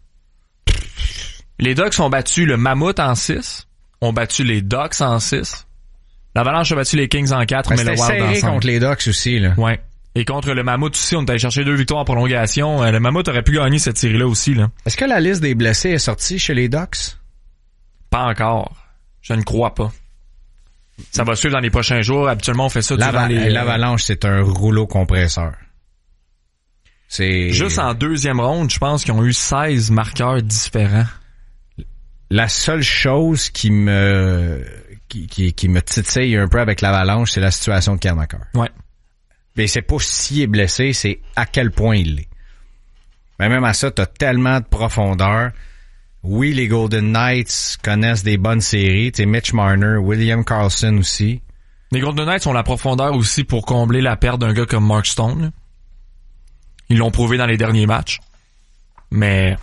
Les Ducks ont battu le Mammouth en 6. Ont battu les Ducks en 6. L'Avalanche a battu les Kings en 4, mais le Wild en 5. C'était serré contre les Ducks aussi, là. Ouais. Et contre le Mammouth aussi, on est allé chercher 2 victoires en prolongation. Le Mammouth aurait pu gagner cette série-là aussi, là. Est-ce que la liste des blessés est sortie chez les Ducks? Pas encore. Je ne crois pas. Ça va suivre dans les prochains jours. Habituellement, on fait ça durant les... L'Avalanche, c'est un rouleau compresseur. C'est... Juste en deuxième ronde, je pense qu'ils ont eu 16 marqueurs différents. La seule chose qui me titille un peu avec l'Avalanche, c'est la situation de Kermaker. Ouais. Mais c'est pas s'il est blessé, c'est à quel point il l'est. Mais même à ça, t'as tellement de profondeur. Oui, les Golden Knights connaissent des bonnes séries. Tu sais, Mitch Marner, William Karlsson aussi. Les Golden Knights ont la profondeur aussi pour combler la perte d'un gars comme Mark Stone, là. Ils l'ont prouvé dans les derniers matchs. Mais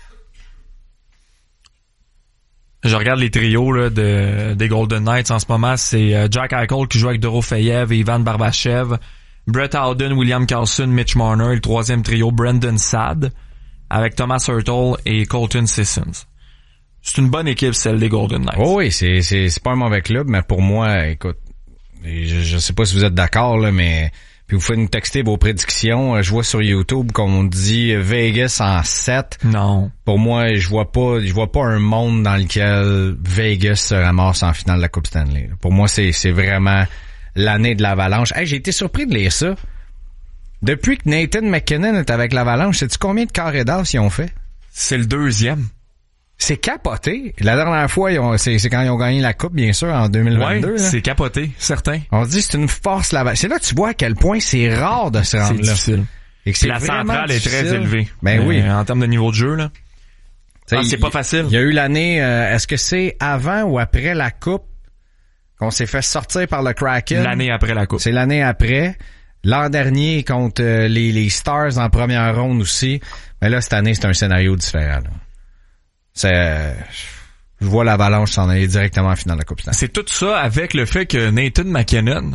je regarde les trios là, des Golden Knights en ce moment. C'est Jack Eichel qui joue avec Dorofeyev et Ivan Barbachev. Brett Howden, William Karlsson, Mitch Marner. Et le troisième trio, Brendan Saad, avec Thomas Hurtle et Colton Sissons. C'est une bonne équipe, celle des Golden Knights. Oh oui, c'est pas un mauvais club, mais pour moi, écoute, je sais pas si vous êtes d'accord, là, mais puis vous pouvez nous texter vos prédictions. Je vois sur YouTube qu'on dit Vegas en 7. Non. Pour moi, je vois pas un monde dans lequel Vegas se ramasse en finale de la Coupe Stanley. Pour moi, c'est vraiment l'année de l'Avalanche. Hey, j'ai été surpris de lire ça. Depuis que Nathan McKinnon est avec l'Avalanche, sais-tu combien de carrés d'as ils ont fait? C'est le deuxième. C'est capoté. La dernière fois, c'est quand ils ont gagné la Coupe, bien sûr, en 2022. Ouais, c'est capoté, certain. On se dit c'est une force là-bas. C'est là que tu vois à quel point c'est rare de se rendre là. C'est difficile. Et que c'est la centrale est très élevée. Ben oui. En termes de niveau de jeu, là. C'est pas facile. Il y a eu l'année, est-ce que c'est avant ou après la Coupe qu'on s'est fait sortir par le Kraken? L'année après la Coupe. C'est l'année après. L'an dernier contre les Stars en première ronde aussi. Mais là, cette année, c'est un scénario différent. Là. Je vois l'Avalanche s'en aller directement en finale de la Coupe Stanley. C'est tout ça avec le fait que Nathan McKinnon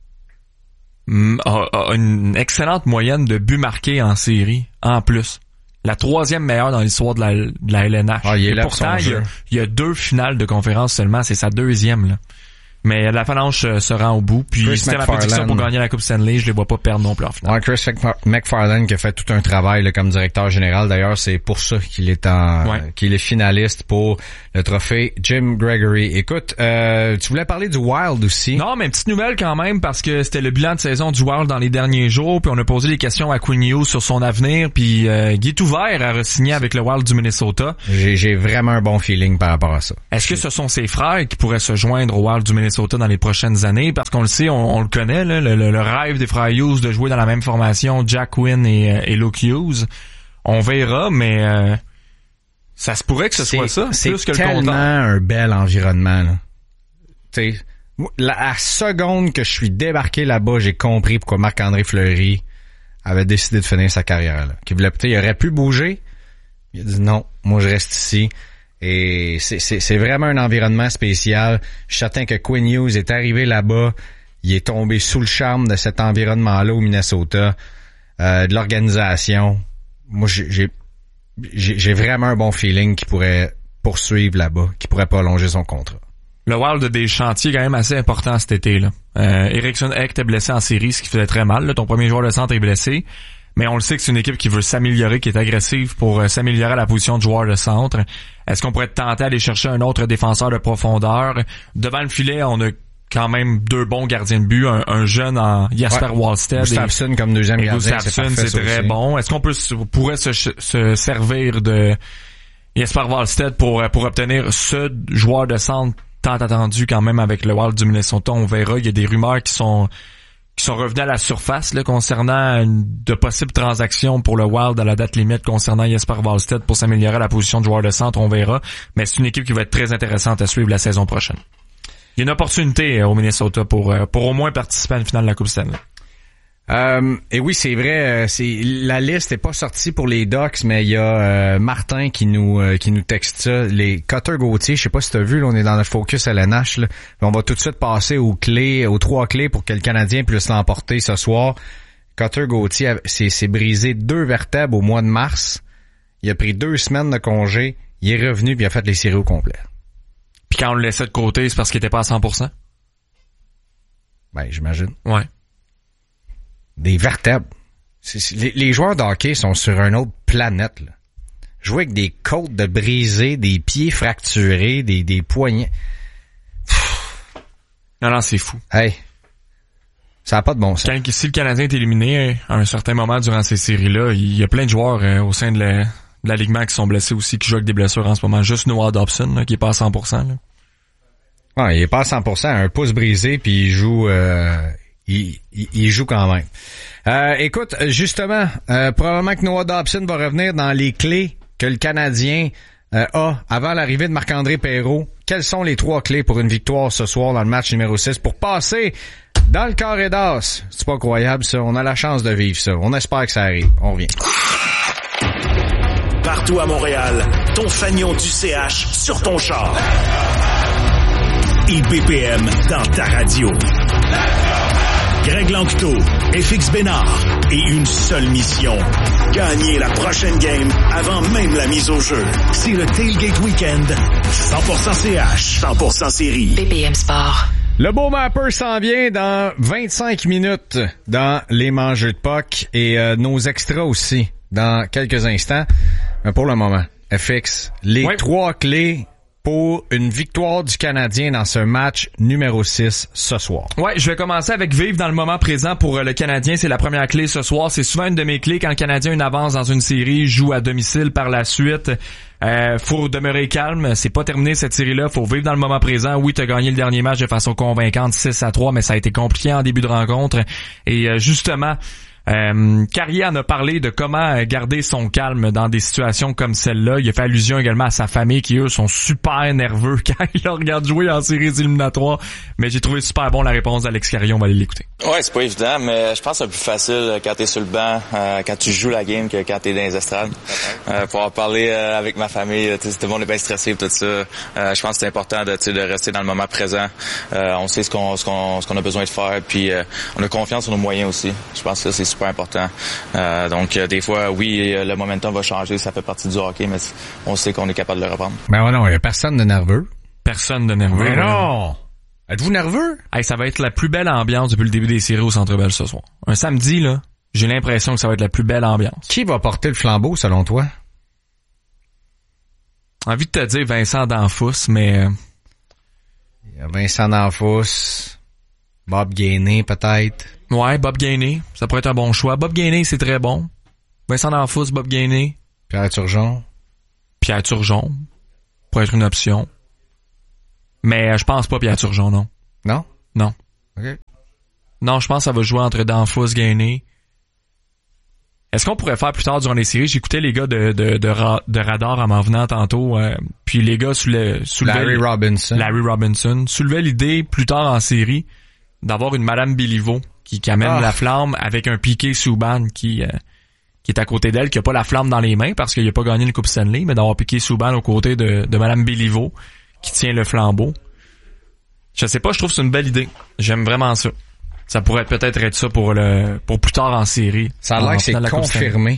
a une excellente moyenne de buts marqués en série, en plus. La 3e meilleure dans l'histoire de la LNH. Il est là pourtant, il y a 2 finales de conférence seulement, c'est sa 2e, là. Mais l'Avalanche se rend au bout, puis c'était ma prédiction pour gagner la Coupe Stanley, je les vois pas perdre non plus en finale. Ouais, Chris McFarland qui a fait tout un travail là, comme directeur général. D'ailleurs, c'est pour ça qu'il est qu'il est finaliste pour le trophée Jim Gregory. Écoute, tu voulais parler du Wild aussi? Non, mais une petite nouvelle quand même, parce que c'était le bilan de saison du Wild dans les derniers jours, puis on a posé des questions à Quinn Hughes sur son avenir, puis Guy est ouvert à re-signer avec le Wild du Minnesota. J'ai vraiment un bon feeling par rapport à ça. Est-ce que ce sont ses frères qui pourraient se joindre au Wild du Minnesota dans les prochaines années? Parce qu'on le sait, on le connaît, là, le rêve des frères Hughes de jouer dans la même formation, Jack Quinn et Luke Hughes. On verra, mais ça se pourrait que ce soit ça. C'est plus que tellement le un bel environnement. Là. T'sais, la seconde que je suis débarqué là-bas, j'ai compris pourquoi Marc-André Fleury avait décidé de finir sa carrière. Là. Il aurait pu bouger. Il a dit non, moi je reste ici. Et c'est vraiment un environnement spécial. Je suis certain que Quinn Hughes est arrivé là-bas. Il est tombé sous le charme de cet environnement-là au Minnesota, de l'organisation. Moi, j'ai vraiment un bon feeling qu'il pourrait poursuivre là-bas, qu'il pourrait prolonger son contrat. Le Wild a des chantiers quand même assez importants cet été, là. Eriksson Ek est blessé en série, ce qui faisait très mal, là. Ton premier joueur de centre est blessé. Mais on le sait que c'est une équipe qui veut s'améliorer, qui est agressive pour s'améliorer à la position de joueur de centre. Est-ce qu'on pourrait tenter d'aller chercher un autre défenseur de profondeur? Devant le filet, on a quand même 2 bons gardiens de but, un jeune en Jesper Wallstedt. Gustafsson comme deuxième gardien, Gustafsson, c'est très bon. Est-ce qu'on pourrait se servir de Jesper Wallstedt pour obtenir ce joueur de centre tant attendu quand même avec le Wild du Minnesota? On verra. Il y a des rumeurs qui sont revenus à la surface là, concernant de possibles transactions pour le Wild à la date limite concernant Jesper Wallstedt pour s'améliorer à la position de joueur de centre, on verra. Mais c'est une équipe qui va être très intéressante à suivre la saison prochaine. Il y a une opportunité au Minnesota pour au moins participer à une finale de la Coupe Stanley. Et oui, c'est vrai, la liste est pas sortie pour les Ducks, mais il y a Martin qui nous texte ça. Les Cutter Gauthier, je sais pas si t'as vu, là, on est dans le focus LNH, là. On va tout de suite passer aux 3 clés pour que le Canadien puisse l'emporter ce soir. Cutter Gauthier s'est brisé 2 vertèbres au mois de mars. Il a pris 2 semaines de congé. Il est revenu puis il a fait les séries au complet. Puis quand on le laissait de côté, c'est parce qu'il était pas à 100%? Ben, j'imagine. Ouais. Des vertèbres. Les joueurs de hockey sont sur une autre planète, là. Jouer avec des côtes de brisées, des pieds fracturés, des poignets. Non, c'est fou. Hey. Ça n'a pas de bon sens. Si le Canadien est éliminé à un certain moment durant ces séries-là, il y a plein de joueurs au sein de l'alignement qui sont blessés aussi, qui jouent avec des blessures en ce moment. Juste Noah Dobson, là, qui est pas à 100%. Là. Ouais, il est pas à 100%. Un pouce brisé, puis il joue... Il joue quand même. Écoute, justement, probablement que Noah Dobson va revenir dans les clés que le Canadien a avant l'arrivée de Marc-André Perreault. Quelles sont les 3 clés pour une victoire ce soir dans le match numéro 6 pour passer dans le carré d'as? C'est pas croyable, ça. On a la chance de vivre ça. On espère que ça arrive. On revient. Partout à Montréal, ton fanion du CH sur ton char. IBPM dans ta radio. Greg Lanctot, FX Bénard et une seule mission. Gagner la prochaine game avant même la mise au jeu. C'est le Tailgate Weekend. 100% CH, 100% série. BPM Sport. Le beau mapper s'en vient dans 25 minutes dans les mangeux de puck et nos extras aussi dans quelques instants. Mais pour le moment, FX, les 3 clés pour une victoire du Canadien dans ce match numéro 6 ce soir. Ouais, je vais commencer avec vivre dans le moment présent pour le Canadien. C'est la première clé ce soir. C'est souvent une de mes clés quand le Canadien a une avance dans une série, joue à domicile par la suite. Faut demeurer calme, c'est pas terminé cette série-là, faut vivre dans le moment présent. Oui, t'as gagné le dernier match de façon convaincante 6-3, mais ça a été compliqué en début de rencontre. Et justement, Carrier en a parlé de comment garder son calme dans des situations comme celle-là. Il a fait allusion également à sa famille qui, eux, sont super nerveux quand ils le regardent jouer en séries éliminatoires. Mais j'ai trouvé super bon la réponse d'Alex Carrier. On va aller l'écouter. Ouais, c'est pas évident, mais je pense que c'est plus facile quand t'es sur le banc, quand tu joues la game que quand t'es dans les estrades. Pour en parler avec ma famille, tout le monde est bien stressé et tout ça. Je pense que c'est important de rester dans le moment présent. On sait ce qu'on a besoin de faire, puis on a confiance en nos moyens aussi. Je pense que ça, c'est super important. Donc, des fois, oui, le momentum va changer, ça fait partie du hockey, mais on sait qu'on est capable de le reprendre. Ben ouais, non, il y a personne de nerveux. Personne de nerveux. Mais non! Êtes-vous nerveux? Hey, ça va être la plus belle ambiance depuis le début des séries au Centre Bell ce soir. Un samedi, là, j'ai l'impression que ça va être la plus belle ambiance. Qui va porter le flambeau, selon toi? Envie de te dire Vincent Danfous, mais... Il y a Vincent Danfous, Bob Gainé, peut-être. Ouais, Bob Gainé, ça pourrait être un bon choix. Bob Gainé, c'est très bon. Vincent Danfous, Bob Gainé. Pierre Turgeon. Pierre Turgeon, pourrait être une option. Mais je pense pas Pierre Turgeon, non. Non? Non. OK. Non, je pense que ça va jouer entre Danfous, Gainé. Est-ce qu'on pourrait faire plus tard durant les séries? J'écoutais les gars de Radar en m'en venant tantôt. Puis les gars soulevaient... Larry Robinson soulevait l'idée plus tard en série d'avoir une Madame Béliveau qui amène la flamme avec un Piqué Subban qui est à côté d'elle, qui a pas la flamme dans les mains parce qu'il a pas gagné une Coupe Stanley, mais d'avoir Piqué Subban aux côtés de Madame Béliveau qui tient le flambeau. Je sais pas, je trouve que c'est une belle idée. J'aime vraiment ça. Ça pourrait peut-être être ça pour plus tard en série. Ça a l'air que c'est confirmé.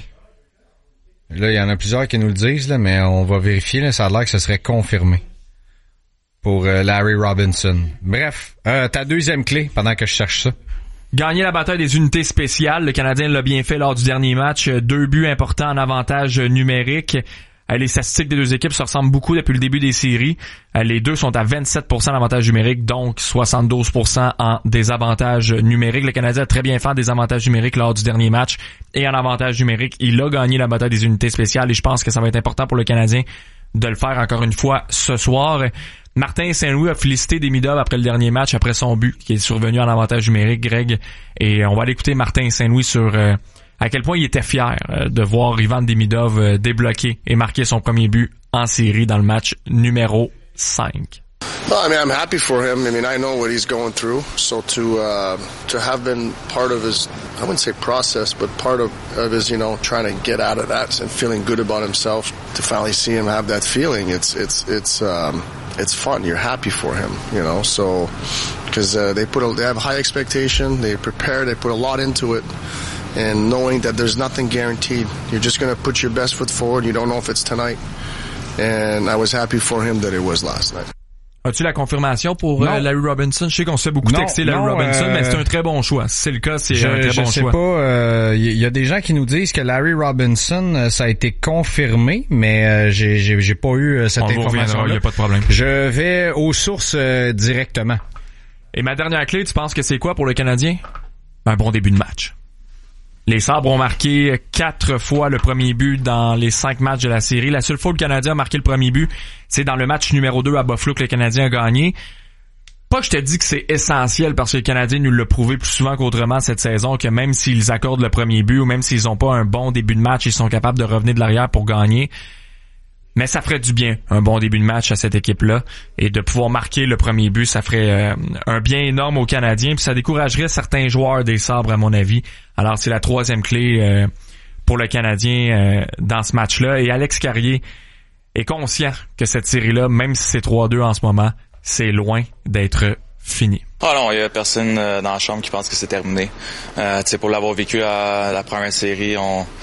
Là, il y en a plusieurs qui nous le disent, là, mais on va vérifier. Là, ça a l'air que ce serait confirmé pour Larry Robinson. Bref, ta deuxième clé pendant que je cherche ça. Gagner la bataille des unités spéciales. Le Canadien l'a bien fait lors du dernier match. 2 buts importants en avantage numérique. Les statistiques des deux équipes se ressemblent beaucoup depuis le début des séries. Les deux sont à 27% d'avantage numérique, donc 72% en désavantage numérique. Le Canadien a très bien fait en désavantage numérique lors du dernier match et en avantage numérique. Il a gagné la bataille des unités spéciales et je pense que ça va être important pour le Canadien de le faire encore une fois ce soir. Martin Saint-Louis a félicité Demidov après le dernier match, après son but qui est survenu en avantage numérique, Greg. Et on va aller écouter Martin Saint-Louis sur... à quel point il était fier de voir Ivan Demidov débloquer et marquer son premier but en série dans le match numéro 5. Well, I mean, I'm happy for him. I mean, I know what he's going through. So to have been part of his, I wouldn't say process, but part of his, trying to get out of that and feeling good about himself, to finally see him have that feeling, it's fun. You're happy for him, so because they have high expectation, they prepare, they put a lot into it. And knowing that there's nothing guaranteed. You're just going to put your best foot forward. You don't know if it's tonight. And I was happy for him that it was last night. As-tu la confirmation pour Larry Robinson? Je sais qu'on se fait beaucoup texter Larry Robinson, mais c'est un très bon choix. Si c'est le cas, c'est un très bon choix. Je sais pas. Il y a des gens qui nous disent que Larry Robinson, ça a été confirmé, mais j'ai pas eu cette information-là. Il n'y a pas de problème. Je vais aux sources directement. Et ma dernière clé, tu penses que c'est quoi pour le Canadien? Un bon début de match. Les Sabres ont marqué 4 fois le premier but dans les 5 matchs de la série. La seule fois où le Canadien a marqué le premier but, c'est dans le match numéro 2 à Buffalo que le Canadien a gagné. Pas que je te dis que c'est essentiel parce que le Canadien nous l'a prouvé plus souvent qu'autrement cette saison, que même s'ils accordent le premier but ou même s'ils ont pas un bon début de match, ils sont capables de revenir de l'arrière pour gagner. Mais ça ferait du bien, un bon début de match à cette équipe-là. Et de pouvoir marquer le premier but, ça ferait un bien énorme aux Canadiens. Puis ça découragerait certains joueurs des Sabres, à mon avis. Alors, c'est la 3e clé pour le Canadien dans ce match-là. Et Alex Carrier est conscient que cette série-là, même si c'est 3-2 en ce moment, c'est loin d'être fini. Ah non, il y a personne dans la chambre qui pense que c'est terminé. Pour l'avoir vécu à la première série,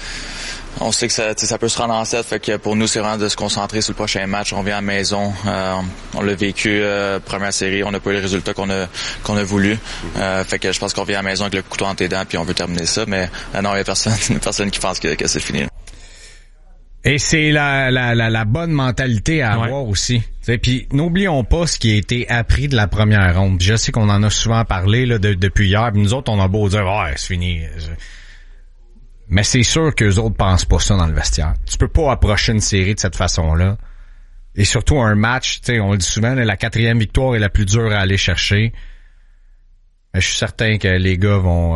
on sait que ça peut se rendre en 7, fait que pour nous, c'est vraiment de se concentrer sur le prochain match. On vient à la maison, on l'a vécu première série, on n'a pas eu le résultat qu'on a voulu. Fait que je pense qu'on vient à la maison avec le couteau entre les dents puis on veut terminer ça, mais non, il y a personne qui pense que c'est fini. Et c'est la bonne mentalité à avoir aussi. Puis n'oublions pas ce qui a été appris de la première ronde. Je sais qu'on en a souvent parlé là depuis hier, puis nous autres on a beau dire c'est fini. Mais c'est sûr qu'eux autres pensent pas ça dans le vestiaire. Tu peux pas approcher une série de cette façon-là. Et surtout un match, tu sais, on le dit souvent, la 4e victoire est la plus dure à aller chercher. Mais je suis certain que les gars vont...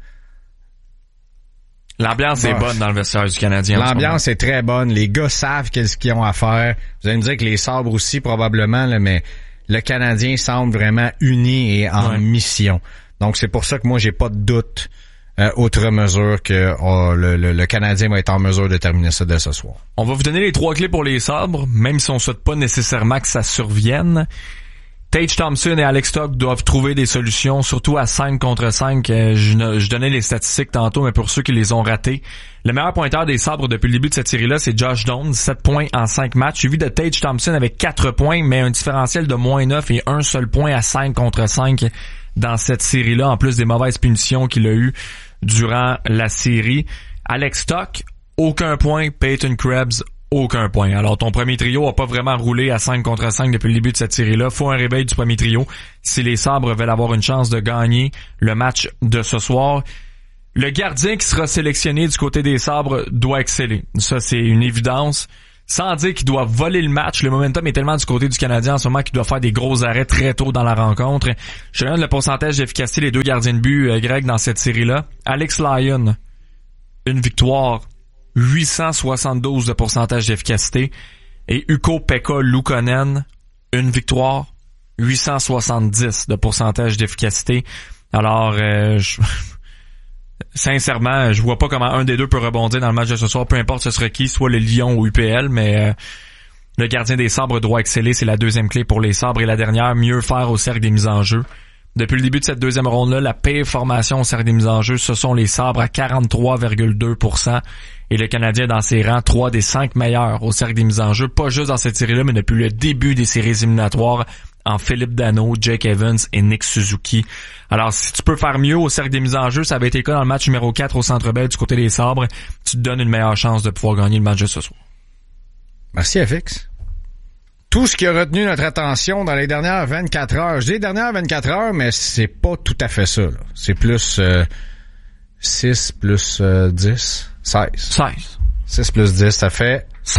L'ambiance est bonne dans le vestiaire du Canadien. L'ambiance est très bonne. Les gars savent qu'est-ce qu'ils ont à faire. Vous allez me dire que les Sabres aussi, probablement, là, mais le Canadien semble vraiment uni et en mission. Donc, c'est pour ça que moi, j'ai pas de doute outre mesure que le Canadien va être en mesure de terminer ça dès ce soir. On va vous donner les 3 clés pour les Sabres, même si on souhaite pas nécessairement que ça survienne. Tage Thompson et Alex Stock doivent trouver des solutions, surtout à 5 contre 5. Je donnais les statistiques tantôt, mais pour ceux qui les ont ratés, le meilleur pointeur des Sabres depuis le début de cette série-là, c'est Josh Doan, 7 points en 5 matchs, suivi de Tage Thompson avec 4 points, mais un différentiel de -9 et un seul point à 5 contre 5 dans cette série-là, en plus des mauvaises punitions qu'il a eues durant la série. Alex Stock, aucun point. Peyton Krebs, aucun point. Alors, ton premier trio a pas vraiment roulé à 5 contre 5 depuis le début de cette série-là. Faut un réveil du premier trio si les Sabres veulent avoir une chance de gagner le match de ce soir. Le gardien qui sera sélectionné du côté des Sabres doit exceller. Ça, c'est une évidence. Sans dire qu'il doit voler le match, le momentum est tellement du côté du Canadien en ce moment qu'il doit faire des gros arrêts très tôt dans la rencontre. Je donne le pourcentage d'efficacité des 2 gardiens de but, Greg, dans cette série-là. Alex Lyon, une victoire, 872 de pourcentage d'efficacité. Et Ukko-Pekka Luukkonen, une victoire, 870 de pourcentage d'efficacité. Alors, sincèrement, je vois pas comment un des deux peut rebondir dans le match de ce soir, peu importe ce sera qui, soit le Lion ou UPL, mais le gardien des Sabres doit exceller, c'est la 2e clé pour les Sabres. Et la dernière, mieux faire au cercle des mises en jeu. Depuis le début de cette 2e ronde-là, la pire formation au cercle des mises en jeu, ce sont les Sabres à 43,2%. Et le Canadien dans ses rangs, 3 des 5 meilleurs au cercle des mises en jeu, pas juste dans cette série-là, mais depuis le début des séries éliminatoires, en Philippe Danault, Jake Evans et Nick Suzuki. Alors, si tu peux faire mieux au cercle des mises en jeu, ça avait été le cas dans le match numéro 4 au Centre Bell du côté des Sabres, tu te donnes une meilleure chance de pouvoir gagner le match de ce soir. Merci, FX. Tout ce qui a retenu notre attention dans les dernières 24 heures. Je dis dernières 24 heures, mais c'est pas tout à fait ça, là. C'est plus 6 plus 10, 16. 16. 6 plus 10, ça fait 16.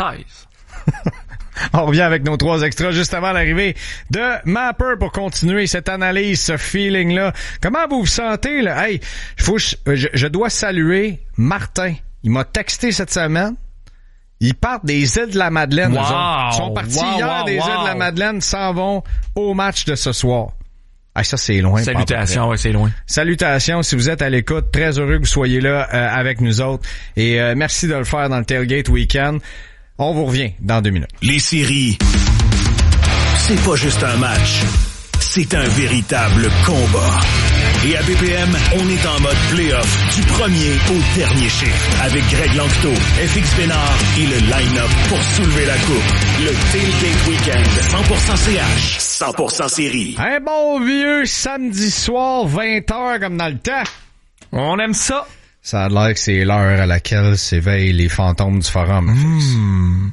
On revient avec nos 3 extras juste avant l'arrivée de Mapper pour continuer cette analyse, ce feeling-là. Comment vous vous sentez, là? Hey, je dois saluer Martin. Il m'a texté cette semaine. Ils partent des îles de la Madeleine. Wow, ils sont partis hier des îles de la Madeleine, s'en vont au match de ce soir. Ah, ça, c'est loin. Salutations, ouais, c'est loin. Salutations, si vous êtes à l'écoute. Très heureux que vous soyez là avec nous autres. Et merci de le faire dans le Tailgate Weekend. On vous revient dans 2 minutes. Les séries, c'est pas juste un match. C'est un véritable combat. Et à BPM, on est en mode play-off du premier au dernier chiffre. Avec Greg Lanctot, FX Bénard et le line-up pour soulever la coupe. Le Tailgate Weekend, 100% CH, 100% série. Un bon vieux samedi soir, 20h comme dans le temps. On aime ça. Ça a l'air que c'est l'heure à laquelle s'éveillent les fantômes du forum.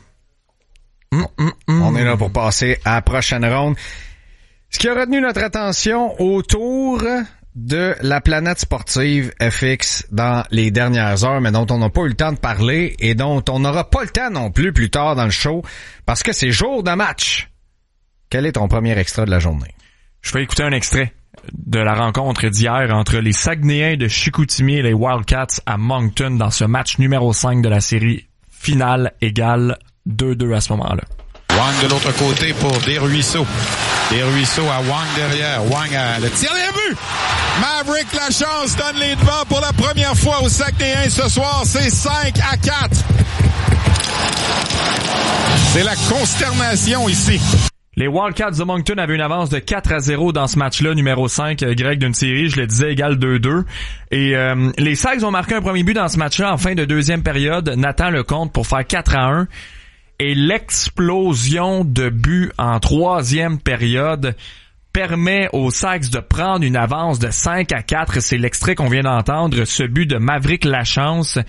On est là pour passer à la prochaine ronde. Ce qui a retenu notre attention autour de la planète sportive FX dans les dernières heures, mais dont on n'a pas eu le temps de parler et dont on n'aura pas le temps non plus tard dans le show, parce que c'est jour de match. Quel est ton premier extrait de la journée? Je vais écouter un extrait de la rencontre d'hier entre les Saguenayens de Chicoutimi et les Wildcats à Moncton dans ce match numéro 5 de la série finale égale 2-2 à ce moment-là. Wang de l'autre côté pour Desruisseaux. Desruisseaux à Wang derrière. Wang à le tir des buts. Maverick Lachance donne les devants pour la première fois aux Saguenayens ce soir. C'est 5-4. C'est la consternation ici. Les Wildcats de Moncton avaient une avance de 4-0 dans ce match-là, numéro 5, Greg, d'une série, je le disais, égale 2-2. Et les Sags ont marqué un premier but dans ce match-là en fin de 2e période. Nathan Lecomte pour faire 4-1. Et l'explosion de buts en 3e période permet aux Sags de prendre une avance de 5-4. C'est l'extrait qu'on vient d'entendre, ce but de Maverick Lachance.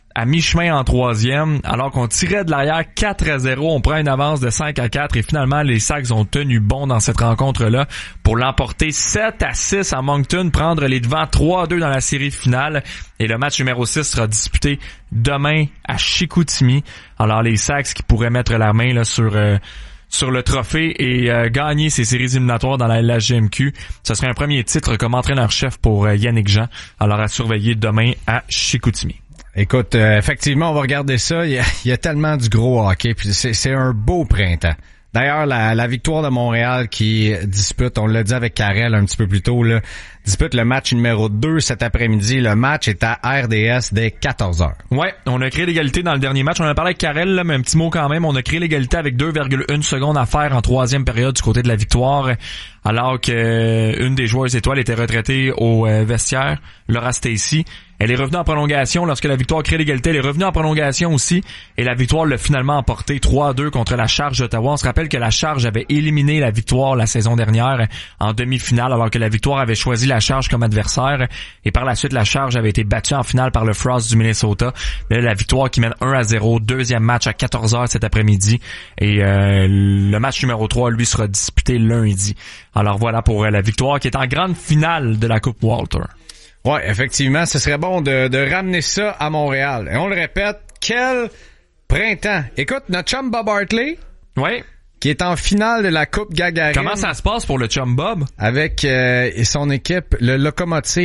à mi-chemin en troisième, alors qu'on tirait de l'arrière 4-0, on prend une avance de 5-4 et finalement les Sags ont tenu bon dans cette rencontre-là pour l'emporter 7-6 à Moncton, prendre les devants 3-2 dans la série finale et le match numéro 6 sera disputé demain à Chicoutimi. Alors les Sags qui pourraient mettre la main là sur le trophée et gagner ces séries éliminatoires dans la LHGMQ. Ce serait un premier titre comme entraîneur-chef pour Yannick Jean, alors à surveiller demain à Chicoutimi. Écoute, effectivement, on va regarder ça. Il y a tellement du gros hockey, puis c'est un beau printemps. D'ailleurs, la victoire de Montréal qui dispute, on l'a dit avec Karel un petit peu plus tôt, là, dispute le match numéro 2 cet après-midi. Le match est à RDS dès 14h. Ouais, on a créé l'égalité dans le dernier match. On en a parlé avec Karel, là, mais un petit mot quand même. On a créé l'égalité avec 2,1 secondes à faire en troisième période du côté de la victoire, alors que une des joueuses étoiles était retraitée au vestiaire, Laura Stacy. Elle est revenue en prolongation lorsque la victoire crée l'égalité. Elle est revenue en prolongation aussi et la victoire l'a finalement emporté 3-2 contre la Charge d'Ottawa. On se rappelle que la Charge avait éliminé la victoire la saison dernière en demi-finale alors que la victoire avait choisi la Charge comme adversaire et par la suite la Charge avait été battue en finale par le Frost du Minnesota. Mais là, la victoire qui mène 1-0, deuxième match à 14h cet après-midi et le match numéro 3 lui sera disputé lundi. Alors voilà pour la victoire qui est en grande finale de la Coupe Walter. Ouais, effectivement, ce serait bon de ramener ça à Montréal. Et on le répète, quel printemps. Écoute, notre chum Bob Hartley, ouais, qui est en finale de la Coupe Gagarine. Comment ça se passe pour le chum Bob? Avec son équipe, le Locomotive